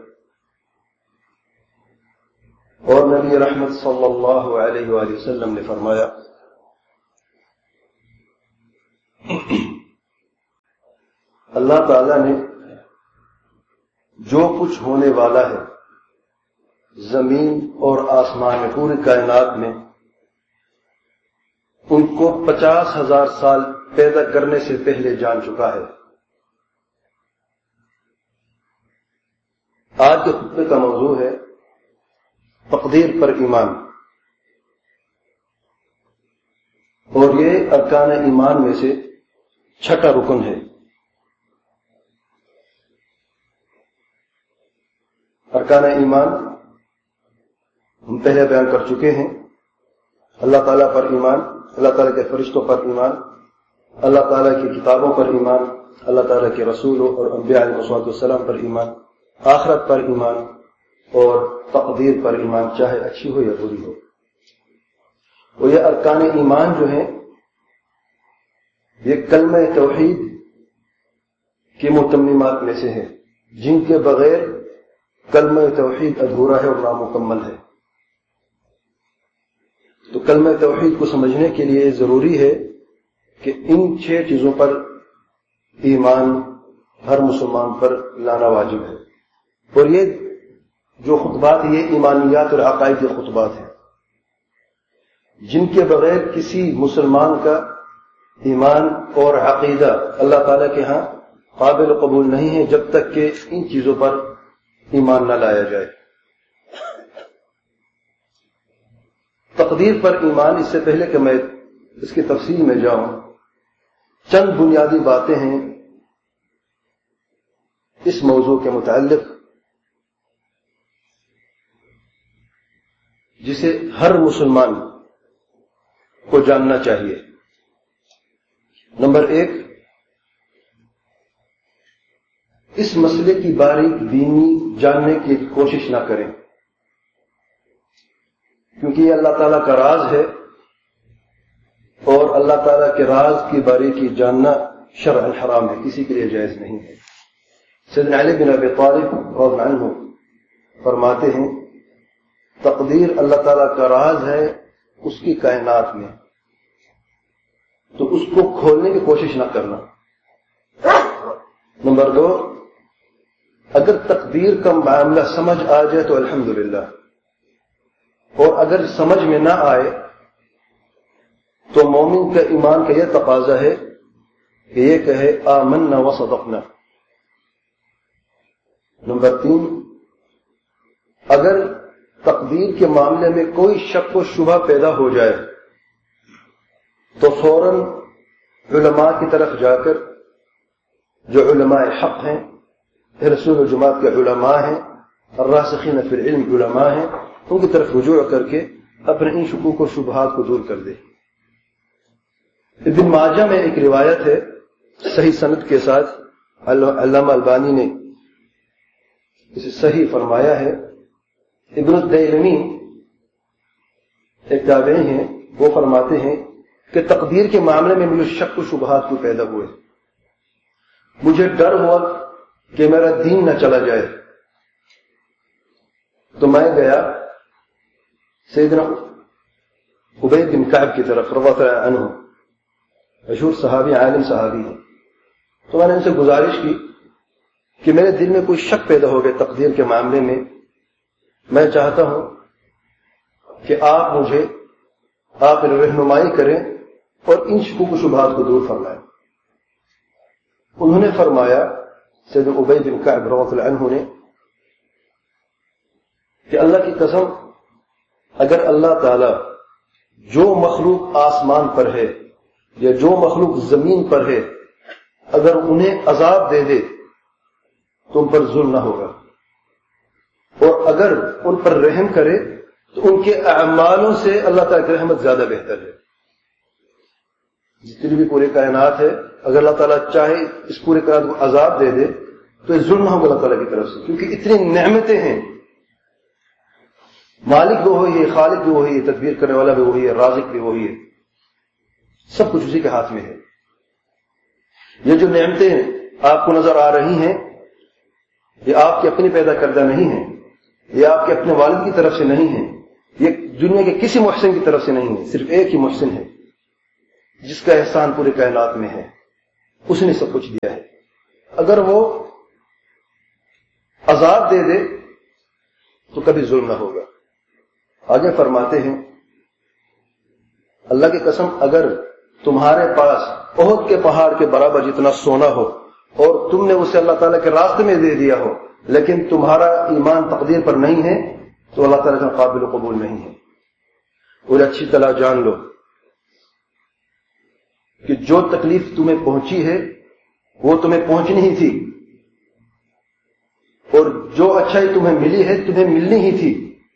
اور نبی رحمت صلی اللہ علیہ وآلہ وسلم نے فرمایا اللہ تعالیٰ نے جو کچھ ہونے والا ہے زمین اور آسمان میں، پوری کائنات میں، ان کو 50,000 سال پیدا کرنے سے پہلے جان چکا ہے۔ آج کے خطبے کا موضوع ہے تقدیر پر ایمان، اور یہ ارکان ایمان میں سے چھٹا رکن ہے۔ ارکان ایمان ہم پہلے بیان کر چکے ہیں۔ اللہ تعالیٰ پر ایمان، اللہ تعالیٰ کے فرشتوں پر ایمان، اللہ تعالیٰ کی کتابوں پر ایمان، اللہ تعالیٰ کے رسولوں اور انبیاء علیہ السلام پر ایمان، آخرت پر ایمان، اور تقدیر پر ایمان، چاہے اچھی ہو یا بری ہو۔ اور یہ ارکان ایمان جو ہیں یہ کلمہ توحید کی متممات میں سے ہے، جن کے بغیر کلمہ توحید ادھورا ہے اور نامکمل ہے۔ تو کلمہ توحید کو سمجھنے کے لیے ضروری ہے کہ ان 6 چیزوں پر ایمان ہر مسلمان پر لانا واجب ہے۔ اور یہ جو خطبات ہیں یہ ایمانیات اور عقائد کے خطبات ہیں، جن کے بغیر کسی مسلمان کا ایمان اور عقیدہ اللہ تعالیٰ کے ہاں قابل قبول نہیں ہے، جب تک کہ ان چیزوں پر ایمان نہ لایا جائے۔ تقدیر پر ایمان، اس سے پہلے کہ میں اس کی تفصیل میں جاؤں، چند بنیادی باتیں ہیں اس موضوع کے متعلق جسے ہر مسلمان کو جاننا چاہیے۔ نمبر 1، اس مسئلے کی باریک بینی جاننے کی کوشش نہ کریں، کیونکہ یہ اللہ تعالیٰ کا راز ہے، اور اللہ تعالیٰ کے راز کی باریکی جاننا شرعاً حرام ہے، کسی کے لیے جائز نہیں ہے۔ سیدنا علی بن ابی طالب رضی اللہ عنہ فرماتے ہیں تقدیر اللہ تعالیٰ کا راز ہے اس کی کائنات میں، تو اس کو کھولنے کی کوشش نہ کرنا۔ نمبر 2، اگر تقدیر کا معاملہ سمجھ آ جائے تو الحمدللہ، اور اگر سمجھ میں نہ آئے تو مومن کا ایمان کا یہ تقاضا ہے کہ یہ کہے آمنا وصدقنا۔ نمبر 3، اگر تقدیر کے معاملے میں کوئی شک و شبہ پیدا ہو جائے تو فوراً علماء کی طرف جا کر، جو علماء حق ہیں، رسول الجماعت کے علماء ہیں، الراسخین فی العلم علماء ہیں، ان کی طرف رجوع کر کے اپنے ان شکوک و شبہات کو دور کر دے۔ ابن ماجہ میں ایک روایت ہے صحیح سند کے ساتھ، علامہ البانی نے اسے صحیح فرمایا ہے۔ ابن الدیلمی ایک تابعی ہیں، وہ فرماتے ہیں کہ تقدیر کے معاملے میں مجھے شک و شبہات کو پیدا ہوئے، مجھے ڈر ہوا کہ میرا دین نہ چلا جائے، تو میں گیا سیدنا ابی بن کعب کی طرف رضی اللہ عنہ، مشہور صحابی، عالم صحابی ہیں، تو میں نے ان سے گزارش کی کہ میرے دل میں کوئی شک پیدا ہو گیا تقدیر کے معاملے میں، میں چاہتا ہوں کہ آپ رہنمائی کریں اور ان شکوک و شبہات کو دور فرمائیں۔ انہوں نے فرمایا، سیدنا ابی بن کعب رضی اللہ عنہ نے، کہ اللہ کی قسم، اگر اللہ تعالی جو مخلوق آسمان پر ہے یا جو مخلوق زمین پر ہے، اگر انہیں عذاب دے دے تو ان پر ظلم نہ ہوگا، اور اگر ان پر رحم کرے تو ان کے اعمالوں سے اللہ تعالیٰ کی رحمت زیادہ بہتر ہے۔ جتنی بھی پوری کائنات ہے، اگر اللہ تعالیٰ چاہے اس پورے کائنات کو عذاب دے دے تو یہ ظلم نہ ہوگا اللہ تعالیٰ کی طرف سے، کیونکہ اتنی نعمتیں ہیں، مالک بھی وہی ہے، خالق بھی وہی ہے، تدبیر کرنے والا بھی وہی ہے، رازق بھی وہی ہے، سب کچھ اسی کے ہاتھ میں ہے۔ یہ جو نعمتیں آپ کو نظر آ رہی ہیں یہ آپ کی اپنی پیدا کردہ نہیں ہیں، یہ آپ کے اپنے والد کی طرف سے نہیں ہیں، یہ دنیا کے کسی محسن کی طرف سے نہیں ہے، صرف ایک ہی محسن ہے جس کا احسان پورے کائنات میں ہے، اس نے سب کچھ دیا ہے۔ اگر وہ عذاب دے دے تو کبھی ظلم نہ ہوگا. آگے فرماتے ہیں اللہ کی قسم اگر تمہارے پاس احد کے پہاڑ کے برابر جتنا سونا ہو اور تم نے اسے اللہ تعالیٰ کے راستے میں دے دیا ہو لیکن تمہارا ایمان تقدیر پر نہیں ہے تو اللہ تعالیٰ کا قابل قبول نہیں ہے. اور اچھی طرح جان لو کہ جو تکلیف تمہیں پہنچی ہے وہ تمہیں پہنچنی ہی تھی اور جو اچھائی تمہیں ملی ہے تمہیں ملنی ہی تھی.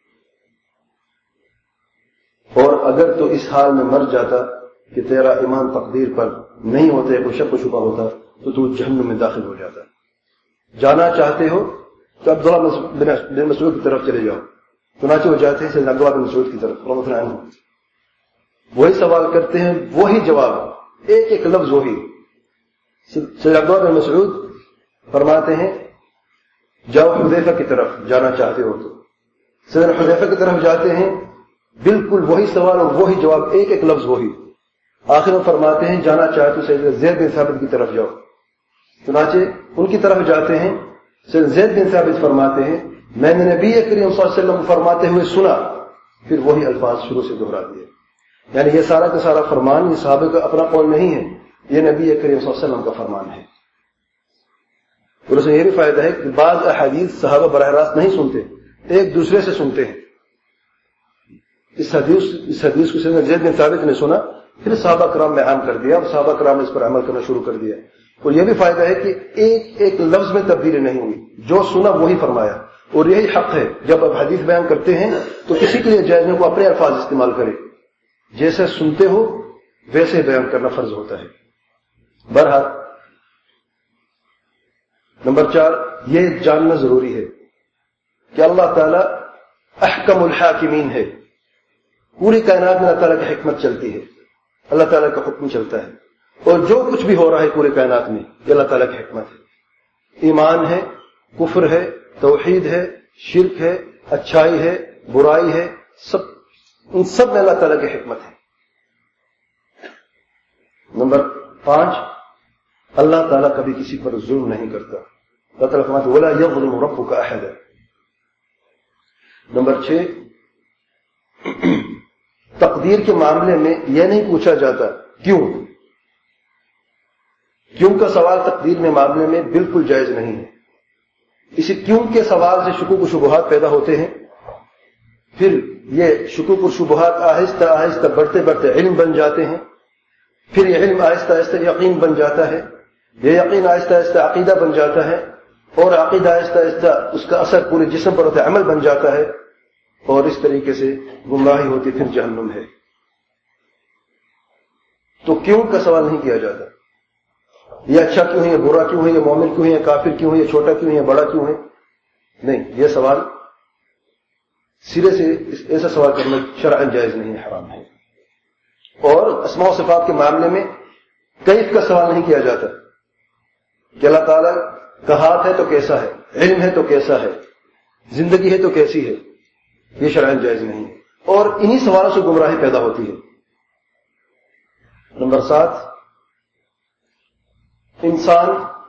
اور اگر تو اس حال میں مر جاتا کہ تیرا ایمان تقدیر پر نہیں ہوتا، کوئی شک و شبہ ہوتا تو جہنم میں داخل ہو جاتا. جانا چاہتے ہو تو عبداللہ بن مسعود کی طرف چلے جاؤ. چنانچہ وہ جاتے ہیں سیدنا عبداللہ بن مسعود کی طرف رضی اللہ عنہ. وہی سوال کرتے ہیں وہی جواب، ایک ایک لفظ وہی. سیدنا عبداللہ بن مسعود فرماتے ہیں جاؤ حذیفہ کی طرف جانا چاہتے ہو تو. سیدنا حذیفہ کی طرف جاتے ہیں، بالکل وہی سوال اور وہی جواب، ایک ایک لفظ وہی. آخر میں فرماتے ہیں جانا چاہتے ہو سیدنا زید بن ثابت کی طرف جاؤ. چنانچہ ان کی طرف جاتے ہیں. سیدنا زید بن ثابت فرماتے ہیں میں نے نبی کریم صلی اللہ علیہ وسلم فرماتے ہوئے سنا، پھر وہی الفاظ شروع سے دہرا دیے. یعنی یہ سارا کا سارا فرمان یہ صحابہ کا اپنا قول نہیں ہے، یہ نبی کریم صلی اللہ علیہ وسلم کا فرمان ہے. اور اس میں یہ بھی فائدہ ہے کہ بعض احادیث صحابہ براہ راست نہیں سنتے، ایک دوسرے سے سنتے ہیں. اس حدیث کو سیدنا زید بن ثابت نے سنا، پھر صحابہ کرام میں عام کر دیا اور صحابہ کرام نے اس پر عمل کرنا شروع کر دیا. اور یہ بھی فائدہ ہے کہ ایک ایک لفظ میں تبدیلی نہیں ہوئی، جو سنا وہی فرمایا. اور یہی حق ہے جب آپ حدیث بیان کرتے ہیں تو کسی کے لیے جائز نہیں کو اپنے الفاظ استعمال کرے، جیسے سنتے ہو ویسے بیان کرنا فرض ہوتا ہے. بہرحال نمبر 4 یہ جاننا ضروری ہے کہ اللہ تعالی احکم الحاکمین ہے. پوری کائنات میں اللہ تعالیٰ کی حکمت چلتی ہے، اللہ تعالیٰ کا حکم چلتا ہے. اور جو کچھ بھی ہو رہا ہے پورے کائنات میں یہ اللہ تعالیٰ کی حکمت ہے. ایمان ہے، کفر ہے، توحید ہے، شرک ہے، اچھائی ہے، برائی ہے، ان سب میں اللہ تعالیٰ کی حکمت ہے. نمبر 5 اللہ تعالیٰ کبھی کسی پر ظلم نہیں کرتا. اللہ تعالیٰ فرماتے وَلَا يَظْلِمُ رَبُّكَ أَحَدًا. نمبر 6 تقدیر کے معاملے میں یہ نہیں پوچھا جاتا کیوں کا سوال تقدیر میں معاملے میں بالکل جائز نہیں ہے. اسی کیوں کے سوال سے شکوک و شبہات پیدا ہوتے ہیں، پھر یہ شکوک و شبہات آہستہ آہستہ بڑھتے بڑھتے علم بن جاتے ہیں، پھر یہ علم آہستہ آہستہ یقین بن جاتا ہے، یہ یقین آہستہ آہستہ عقیدہ بن جاتا ہے، اور عقیدہ آہستہ آہستہ اس کا اثر پورے جسم پر ہوتا ہے، عمل بن جاتا ہے، اور اس طریقے سے گمراہی ہوتی پھر جہنم ہے. تو کیوں کا سوال نہیں کیا جاتا. یہ اچھا کیوں ہے، یہ برا کیوں ہے، یہ مومن کیوں ہے، یہ کافر کیوں ہے، یہ چھوٹا کیوں ہے، یہ بڑا کیوں ہے. نہیں، یہ سوال سرے سے ایسا سوال کرنا شرعاً جائز نہیں ہے، حرام ہے. اور اسماء و صفات کے معاملے میں کیف کا سوال نہیں کیا جاتا کہ اللہ تعالیٰ کا ہاتھ ہے تو کیسا ہے، علم ہے تو کیسا ہے، زندگی ہے تو کیسی ہے. یہ شرعاً جائز نہیں ہے، اور انہی سوالوں سے گمراہی پیدا ہوتی ہے. نمبر 7 انسان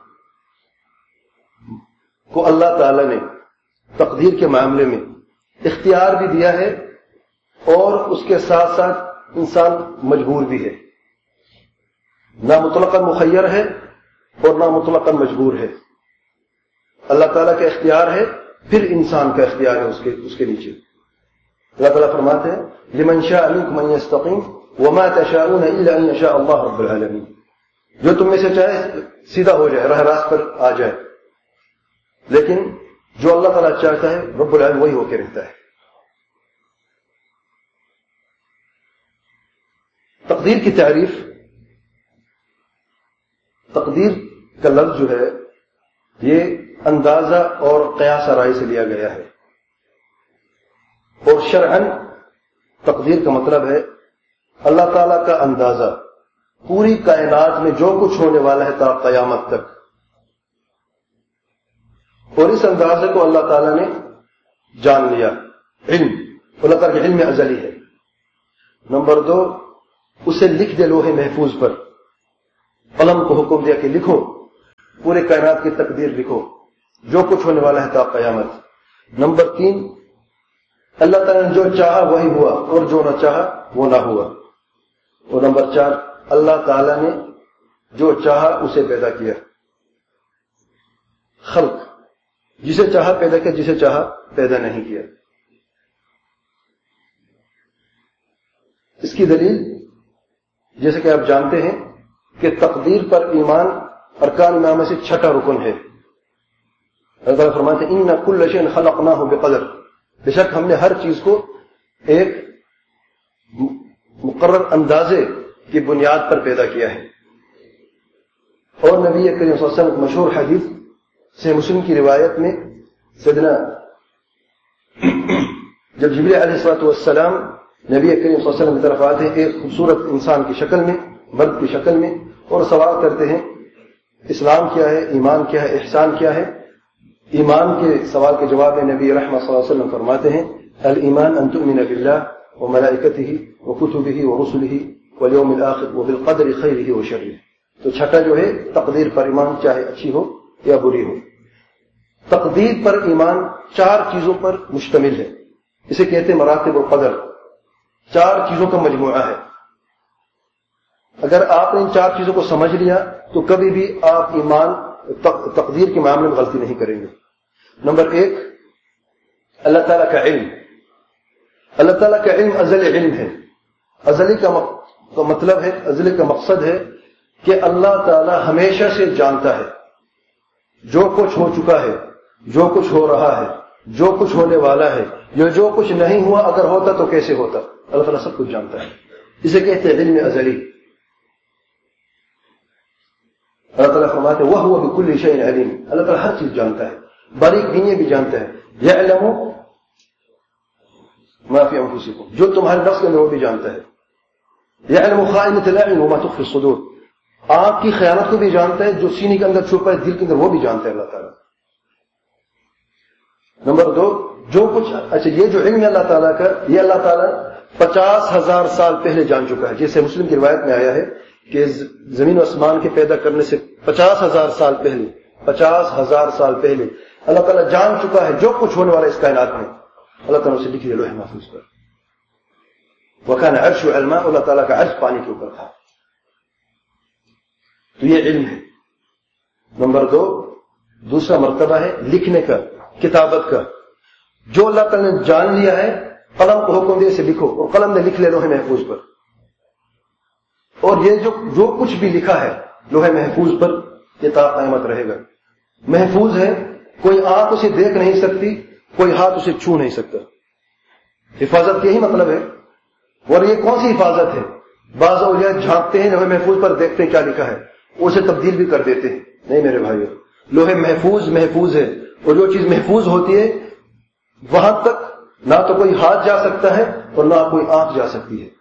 کو اللہ تعالی نے تقدیر کے معاملے میں اختیار بھی دیا ہے اور اس کے ساتھ ساتھ انسان مجبور بھی ہے. نہ مطلقاً مخیر ہے اور نہ مطلقاً مجبور ہے. اللہ تعالیٰ کا اختیار ہے، پھر انسان کا اختیار ہے اس کے نیچے. اللہ تعالیٰ فرماتے ہیں لمن شاء منکم ان یستقیم وما تشاءون الا ان یشاء اللہ رب العالمین. جو تم میں سے چاہے سیدھا ہو جائے، راہ راست پر آ جائے، لیکن جو اللہ تعالیٰ چاہتا ہے رب العالمین وہی ہو کے رہتا ہے. تقدیر کی تعریف، تقدیر کا لفظ جو ہے یہ اندازہ اور قیاس آرائی سے لیا گیا ہے، اور شرعاً تقدیر کا مطلب ہے اللہ تعالیٰ کا اندازہ پوری کائنات میں جو کچھ ہونے والا ہے تا قیامت تک، اور اس اندازے کو اللہ تعالیٰ نے جان لیا. علم اللہ تعالیٰ کے علم ازلی ہے. نمبر 2 اسے لکھ دے لوح محفوظ پر، قلم کو حکم دیا کہ لکھو، پورے کائنات کی تقدیر لکھو، جو کچھ ہونے والا ہے تا قیامت۔ نمبر 3، اللہ تعالیٰ نے جو چاہا وہی ہوا اور جو نہ چاہا وہ نہ ہوا۔ اور نمبر 4، اللہ تعالیٰ نے جو چاہا اسے پیدا کیا۔ خلق، جسے چاہا پیدا کیا، جسے چاہا پیدا نہیں کیا۔ اس کی دلیل جیسے کہ آپ جانتے ہیں کہ تقدیر پر ایمان ارکان ایمان میں سے 6واں رکن ہے۔ اللہ تعالیٰ فرماتے ہیں اِنَّ كُلَّ شَيْءٍ خَلَقْنَاهُ بِقَدْرٍ، بے شک ہم نے ہر چیز کو ایک مقرر اندازے کی بنیاد پر پیدا کیا ہے۔ اور نبی کریم صلی اللہ علیہ وسلم مشہور حدیث سے مسلم کی روایت میں سیدنا جب جبریل علیہ السلام نبی کریم صلی اللہ علیہ وسلم کی طرف آتے ہیں ایک خوبصورت انسان کی شکل میں، مرد کی شکل میں، اور سوال کرتے ہیں اسلام کیا ہے، ایمان کیا ہے، احسان کیا ہے۔ ایمان کے سوال کے جواب میں نبی رحمۃ صلی اللہ علیہ وسلم فرماتے ہیں الایمان ان تؤمن باللہ وملائکتہ وکتبہ ورسلہ والیوم الآخر وبالقدر خیرہ وشرہ۔ تو 6واں جو ہے تقدیر پر ایمان، چاہے اچھی ہو یا بری ہو۔ تقدیر پر ایمان 4 چیزوں پر مشتمل ہے، اسے کہتے ہیں مراتب القدر، 4 چیزوں کا مجموعہ ہے۔ اگر آپ نے ان 4 چیزوں کو سمجھ لیا تو کبھی بھی آپ ایمان تقدیر کے معاملے میں غلطی نہیں کریں گے۔ نمبر 1، اللہ تعالیٰ کا علم۔ اللہ تعالیٰ کا علم ازلی علم ہے۔ ازلی کا مطلب ہے، ازلی کا مقصد ہے کہ اللہ تعالیٰ ہمیشہ سے جانتا ہے جو کچھ ہو چکا ہے، جو کچھ ہو رہا ہے، جو کچھ ہونے والا ہے، جو کچھ نہیں ہوا اگر ہوتا تو کیسے ہوتا۔ اللہ تعالیٰ سب کچھ جانتا ہے، اسے کہتے ہیں علم ازلی۔ اللہ تعالیٰ فرماتے ہیں وَهُوَ بِكُلِّ شَيْءٍ عَلِيمٌ، اللہ تعالیٰ ہر چیز جانتا ہے، باریک بینی بھی جانتا ہے۔ يَعْلَمُ مَا فِي أَنفُسِكُمْ، جو تمہارے نفس کے اندر وہ بھی جانتا ہے۔ يَعْلَمُ خَائِنَةَ الْأَعْيُنِ وَمَا تُخْفِي الصُّدُورُ، آنکھ کی خیانت کو بھی جانتا ہے، جو سینے کے اندر چھپا ہے، دل کے اندر وہ بھی جانتا ہے اللہ تعالیٰ۔ نمبر 2، جو کچھ یہ جو علم ہے اللہ تعالیٰ کا، یہ اللہ تعالیٰ 50,000 سال پہلے جان چکا ہے، جیسے مسلم کی روایت میں آیا ہے کہ زمین و آسمان کے پیدا کرنے سے 50,000 سال پہلے 50,000 سال پہلے اللہ تعالیٰ جان چکا ہے جو کچھ ہونے والا اس کائنات میں، اللہ تعالیٰ اسے لکھ دیا لوح محفوظ پر۔ وَكَانَ عَرْشُ عَلْمَا، اللہ تعالیٰ کا عرش پانی کے اوپر تھا۔ تو یہ علم ہے۔ نمبر 2، دوسرا مرتبہ ہے لکھنے کا، کتابت کا۔ جو اللہ تعالیٰ نے جان لیا ہے، قلم کو حکم دے سے لکھو، اور قلم نے لکھ لیا لوح محفوظ پر۔ اور یہ جو کچھ بھی لکھا ہے لوح محفوظ پر، یہ تا قیامت رہے گا، محفوظ ہے، کوئی آنکھ اسے دیکھ نہیں سکتی، کوئی ہاتھ اسے چھو نہیں سکتا۔ حفاظت یہی مطلب ہے۔ اور یہ کون سی حفاظت ہے؟ بعض اولیاء جھانکتے ہیں لوح محفوظ پر، دیکھتے ہیں کیا لکھا ہے، اسے تبدیل بھی کر دیتے ہیں۔ نہیں میرے بھائیو، لوح محفوظ ہے، اور جو چیز محفوظ ہوتی ہے وہاں تک نہ تو کوئی ہاتھ جا سکتا ہے اور نہ کوئی آنکھ جا سکتی ہے۔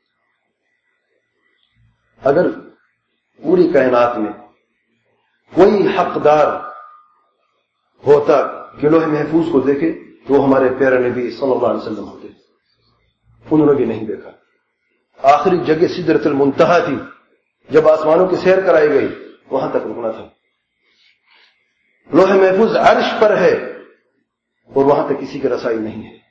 اگر پوری کائنات میں کوئی حقدار ہوتا کہ لوح محفوظ کو دیکھے تو وہ ہمارے پیارے نبی صلی اللہ علیہ وسلم ہوتے، انہوں نے بھی نہیں دیکھا۔ آخری جگہ سدرۃ المنتہا تھی، جب آسمانوں کی سیر کرائی گئی وہاں تک رکنا تھا۔ لوح محفوظ عرش پر ہے اور وہاں تک کسی کی رسائی نہیں ہے۔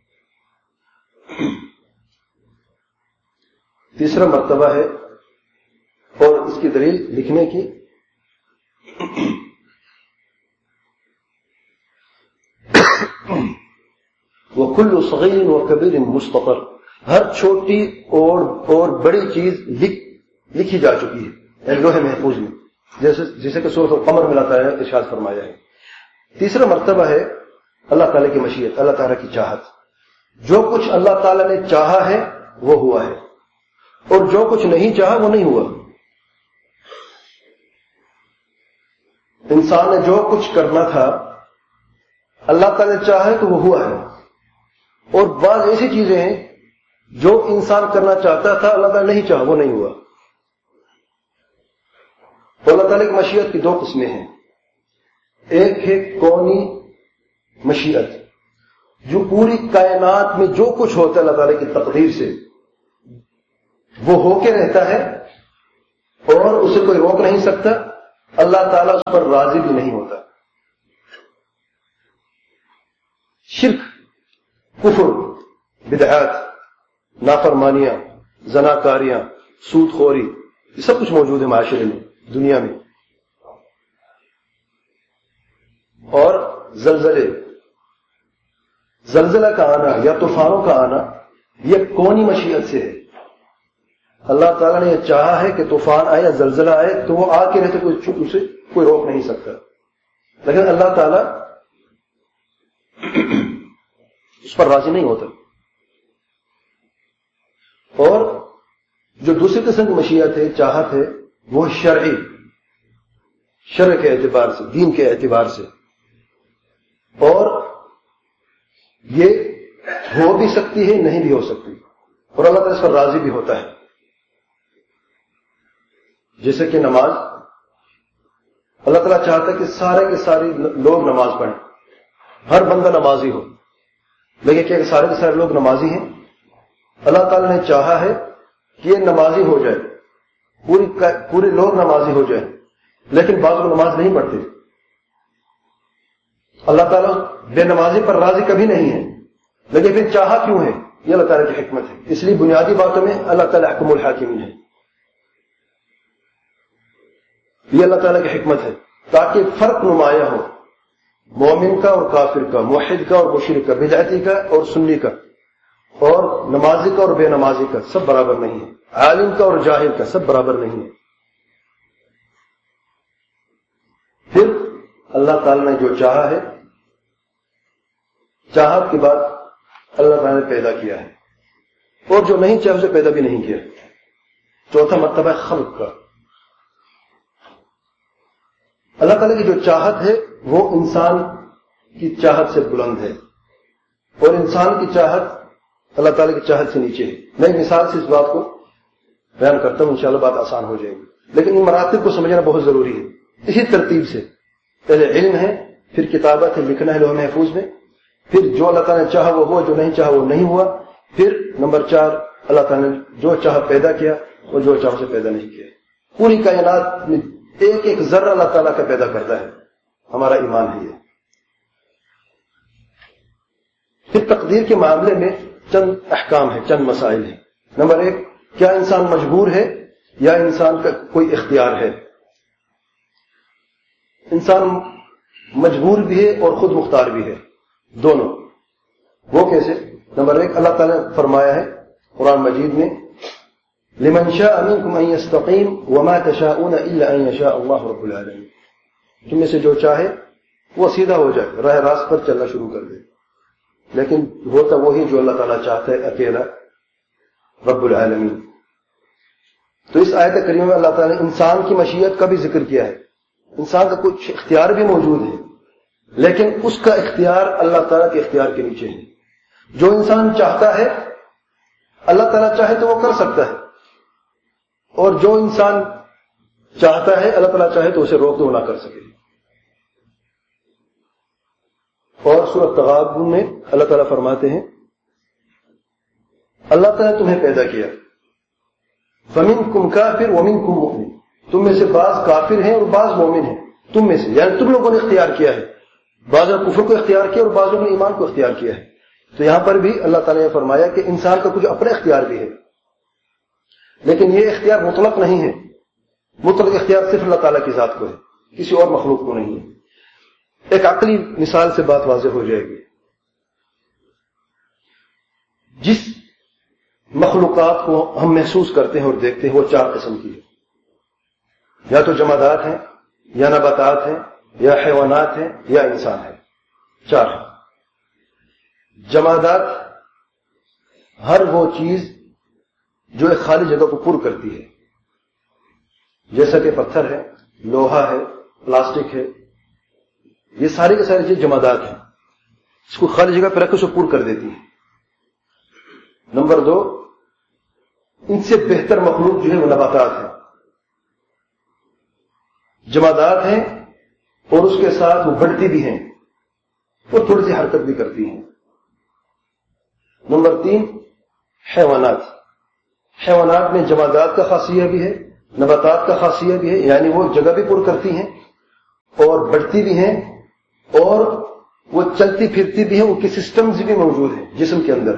تیسرا مرتبہ ہے اور اس کی دلیل لکھنے کی، وَكُلُّ صَغِيرٍ وَكَبِيرٍ مُسْتَطَرٍ، ہر چھوٹی اور بڑی چیز لکھی جا چکی ہے یعنی لوح محفوظ میں، جیسے کہ سورۃ القمر میں اللہ تعالیٰ نے ارشاد فرمایا ہے۔ تیسرا مرتبہ ہے اللہ تعالیٰ کی مشیت، اللہ تعالیٰ کی چاہت۔ جو کچھ اللہ تعالیٰ نے چاہا ہے وہ ہوا ہے، اور جو کچھ نہیں چاہا وہ نہیں ہوا۔ انسان نے جو کچھ کرنا تھا اللہ تعالیٰ نے چاہا ہے تو وہ ہوا ہے، اور بعض ایسی چیزیں ہیں جو انسان کرنا چاہتا تھا اللہ تعالیٰ نہیں چاہا وہ نہیں ہوا۔ تو اللہ تعالیٰ کی مشیت کی 2 قسمیں ہیں، ایک ہے کونی مشیت، جو پوری کائنات میں جو کچھ ہوتا ہے اللہ تعالیٰ کی تقدیر سے وہ ہو کے رہتا ہے اور اسے کوئی روک نہیں سکتا۔ اللہ تعالیٰ اس پر راضی بھی نہیں ہوتا. شرک، کفر، بدعات، نافرمانیاں، زناکاریاں، سود خوری، یہ سب کچھ موجود ہے معاشرے میں، دنیا میں. اور زلزلہ کا آنا یا طوفانوں کا آنا یہ کونی مشیت سے ہے. اللہ تعالیٰ نے یہ چاہا ہے کہ طوفان آئے یا زلزلہ آئے تو وہ آ کے رہتے، اسے کوئی روک نہیں سکتا. لیکن اللہ تعالیٰ اس پر راضی نہیں ہوتا. اور جو دوسری قسم کی مشیت ہے، چاہت ہے، وہ شرعی، شرع کے اعتبار سے، دین کے اعتبار سے. اور یہ ہو بھی سکتی ہے، نہیں بھی ہو سکتی، اور اللہ تعالیٰ اس پر راضی بھی ہوتا ہے. جیسے کہ نماز، اللہ تعالیٰ چاہتا ہے کہ سارے کے سارے لوگ نماز پڑھیں، ہر بندہ نمازی ہو. لیکن کیا کہ سارے کے سارے لوگ نمازی ہیں؟ اللہ تعالیٰ نے چاہا ہے کہ یہ نمازی ہو جائے، پورے لوگ نمازی ہو جائیں، لیکن بعض لوگ نماز نہیں پڑھتے. اللہ تعالیٰ بے نمازی پر راضی کبھی نہیں ہے، لیکن پھر چاہا کیوں ہے؟ یہ اللہ تعالیٰ کی حکمت ہے. اس لیے بنیادی باتوں میں اللہ تعالیٰ احکم الحاکمین ہے. یہ اللہ تعالیٰ کی حکمت ہے تاکہ فرق نمایاں ہو مومن کا اور کافر کا، موحد کا اور مشرک کا، بدعتی کا اور سنی کا، اور نمازی کا اور بے نمازی کا، سب برابر نہیں ہے. عالم کا اور جاہل کا، سب برابر نہیں ہے. پھر اللہ تعالیٰ نے جو چاہا ہے، چاہت کے بعد اللہ تعالیٰ نے پیدا کیا ہے، اور جو نہیں چاہے اسے پیدا بھی نہیں کیا. چوتھا مرتبہ ہے خلق کا. اللہ تعالیٰ کی جو چاہت ہے وہ انسان کی چاہت سے بلند ہے، اور انسان کی چاہت اللہ تعالیٰ کی چاہت سے نیچے ہے. میں ایک مثال سے اس بات کو بیان کرتا ہوں، انشاءاللہ بات آسان ہو جائے گی. لیکن ان مراتب کو سمجھنا بہت ضروری ہے. اسی ترتیب سے پہلے علم ہے، پھر کتابت ہے، لکھنا ہے لوح محفوظ میں، پھر جو اللہ تعالیٰ نے چاہا وہ ہوا، جو نہیں چاہا وہ نہیں ہوا. پھر نمبر 4 اللہ تعالیٰ نے جو چاہا پیدا کیا اور جو چاہا اسے پیدا نہیں کیا. پوری کائنات میں ایک ایک ذرہ اللہ تعالیٰ کا پیدا کرتا ہے. ہمارا ایمان ہے یہ. پھر تقدیر کے معاملے میں چند احکام ہیں، چند مسائل ہیں. نمبر 1، کیا انسان مجبور ہے یا انسان کا کوئی اختیار ہے؟ انسان مجبور بھی ہے اور خود مختار بھی ہے، دونوں. وہ کیسے؟ نمبر 1، اللہ تعالیٰ نے فرمایا ہے قرآن مجید میں، لمن شاء منكم ان يستقيم وما تشاءون الا ان يشاء الله رب العالمين. تم میں سے جو چاہے وہ سیدھا ہو جائے، راہ راست پر چلنا شروع کر دے، لیکن ہوتا وہی جو اللہ تعالیٰ چاہتا ہے، اکیلا رب العالمین. تو اس آیت کریمہ میں اللہ تعالیٰ نے انسان کی مشیت کا بھی ذکر کیا ہے. انسان کا کچھ اختیار بھی موجود ہے، لیکن اس کا اختیار اللہ تعالیٰ کے اختیار کے نیچے ہے. جو انسان چاہتا ہے اللہ تعالیٰ چاہے تو وہ کر سکتا ہے، اور جو انسان چاہتا ہے اللہ تعالیٰ چاہے تو اسے روک دو، نہ کر سکے. اور سورۃ تغابن میں اللہ تعالیٰ فرماتے ہیں، اللہ تعالیٰ نے تمہیں پیدا کیا، فَمِنْكُمْ كَافِرٌ وَمِنْكُمْ مُؤْمِنٌ، تم میں سے بعض کافر ہیں اور بعض مومن ہیں. تم میں سے یعنی تم لوگوں نے اختیار کیا ہے. بعض نے کفر کو اختیار کیا اور بعضوں نے ایمان کو اختیار کیا ہے. تو یہاں پر بھی اللہ تعالیٰ نے فرمایا کہ انسان کا کچھ اپنا اختیار بھی ہے، لیکن یہ اختیار مطلق نہیں ہے. مطلق اختیار صرف اللہ تعالیٰ کی ذات کو ہے، کسی اور مخلوق کو نہیں ہے. ایک عقلی مثال سے بات واضح ہو جائے گی. جس مخلوقات کو ہم محسوس کرتے ہیں اور دیکھتے ہیں وہ 4 قسم کی ہے. یا تو جمادات ہیں، یا نباتات ہیں، یا حیوانات ہیں، یا انسان ہے. 4 ہیں. جمادات ہر وہ چیز جو ایک خالی جگہ کو پر کرتی ہے، جیسا کہ پتھر ہے، لوہا ہے، پلاسٹک ہے. یہ ساری کے ساری چیز جمادات ہیں، اس کو خالی جگہ پہ رکھ کے اسے پر کر دیتی ہے. نمبر 2، ان سے بہتر مخلوق جو ہے وہ نباتات ہے. جمادات ہیں اور اس کے ساتھ وہ بڑھتی بھی ہیں اور تھوڑی سی حرکت بھی کرتی ہیں. نمبر 3، حیوانات. حیوانات میں جمادات کا خاصیہ بھی ہے نباتات کا خاصیت بھی ہے، یعنی وہ جگہ بھی پر کرتی ہیں اور بڑھتی بھی ہیں اور وہ چلتی پھرتی بھی ہیں، ان کی سسٹمز بھی موجود ہیں جسم کے اندر.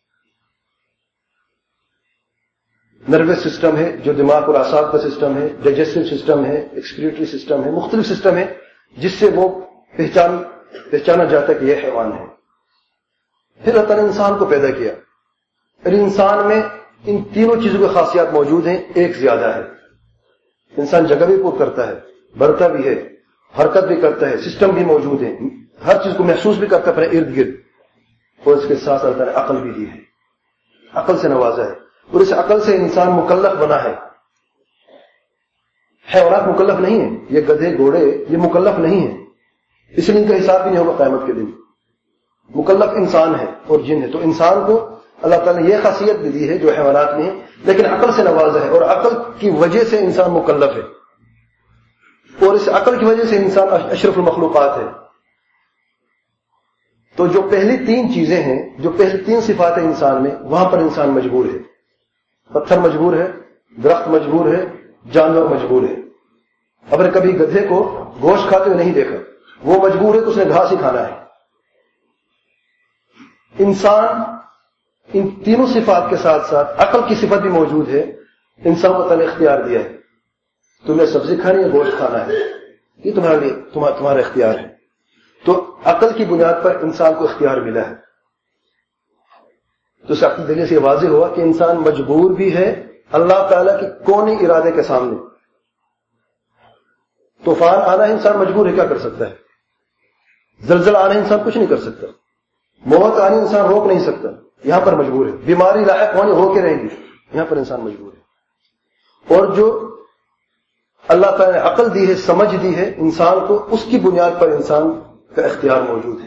نروس سسٹم ہے جو دماغ اور اعصاب کا سسٹم ہے، ڈائجسٹو سسٹم ہے، ایکسکریٹری سسٹم ہے، مختلف سسٹم ہے جس سے وہ پہچانا جاتا ہے کہ یہ حیوان ہے. پھر اللہ تعالیٰ نے انسان کو پیدا کیا اور انسان میں ان تینوں چیزوں کی خاصیات موجود ہیں، ایک زیادہ ہے. انسان جگہ بھی پور کرتا ہے، بڑھتا بھی ہے، حرکت بھی کرتا ہے، سسٹم بھی موجود ہے، ہر چیز کو محسوس بھی کرتا ہے اپنے ارد گرد، اور اس کے ساتھ اللہ تعالیٰ نے عقل بھی دی ہے، عقل سے نوازا ہے، اور اس عقل سے انسان مکلف بنا ہے. حیوانات مکلف نہیں ہیں، یہ گدھے گھوڑے یہ مکلف نہیں ہیں، اس لیے ان کا حساب بھی نہیں ہوگا قیامت کے دن. مکلف انسان ہے اور جن ہے. تو انسان کو اللہ تعالیٰ نے یہ خاصیت بھی دی ہے جو حیوانات میں ہے، لیکن عقل سے نوازا ہے، اور عقل کی وجہ سے انسان مکلف ہے، اور اس عقل کی وجہ سے انسان اشرف المخلوقات ہے. تو جو پہلی تین چیزیں ہیں، جو پہلی تین صفات ہیں انسان میں، وہاں پر انسان مجبور ہے. پتھر مجبور ہے، درخت مجبور ہے، جانور مجبور ہے. اگر کبھی گدھے کو گوشت کھاتے ہوئے نہیں دیکھا، وہ مجبور ہے تو اس نے گھاس ہی کھانا ہے. انسان ان تینوں صفات کے ساتھ ساتھ عقل کی صفت بھی موجود ہے. انسان کو تعالیٰ اختیار دیا ہے، تمہیں سبزی کھانی ہے، گوشت کھانا ہے، یہ تمہارے لیے تمہارا اختیار ہے. تو عقل کی بنیاد پر انسان کو اختیار ملا ہے. تو اس عقل دلیل سے یہ واضح ہوا کہ انسان مجبور بھی ہے اللہ تعالیٰ کے کونی ارادے کے سامنے. طوفان آنا ہے، انسان مجبور ہے، کیا کر سکتا ہے؟ زلزلہ آنا ہے، انسان کچھ نہیں کر سکتا. موت آنی انسان روک نہیں سکتا، یہاں پر مجبور ہے. بیماری لاحق ہونی ہو کے رہے گی، یہاں پر انسان مجبور ہے. اور جو اللہ تعالیٰ نے عقل دی ہے، سمجھ دی ہے انسان کو، اس کی بنیاد پر انسان کا اختیار موجود ہے.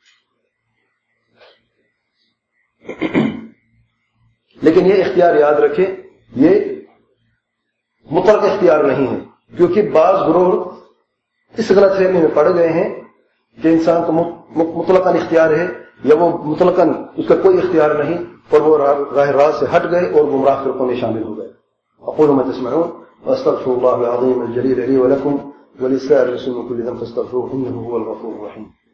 لیکن یہ اختیار یاد رکھے، یہ مطلق اختیار نہیں ہے، کیونکہ بعض گروہ اس غلط فہمی میں پڑ گئے ہیں کہ انسان کو مطلقاً اختیار ہے، یا وہ مطلقاً اس کا کوئی اختیار نہیں، اور وہ راہ راست سے ہٹ گئے اور گمراہ فرقوں میں شامل ہو گئے. اقول ما تسمعون واستغفر الله العظيم الجليل لي ولكم ولسائر المسلمين من كل ذنب فاستغفروه انه هو الغفور الرحيم.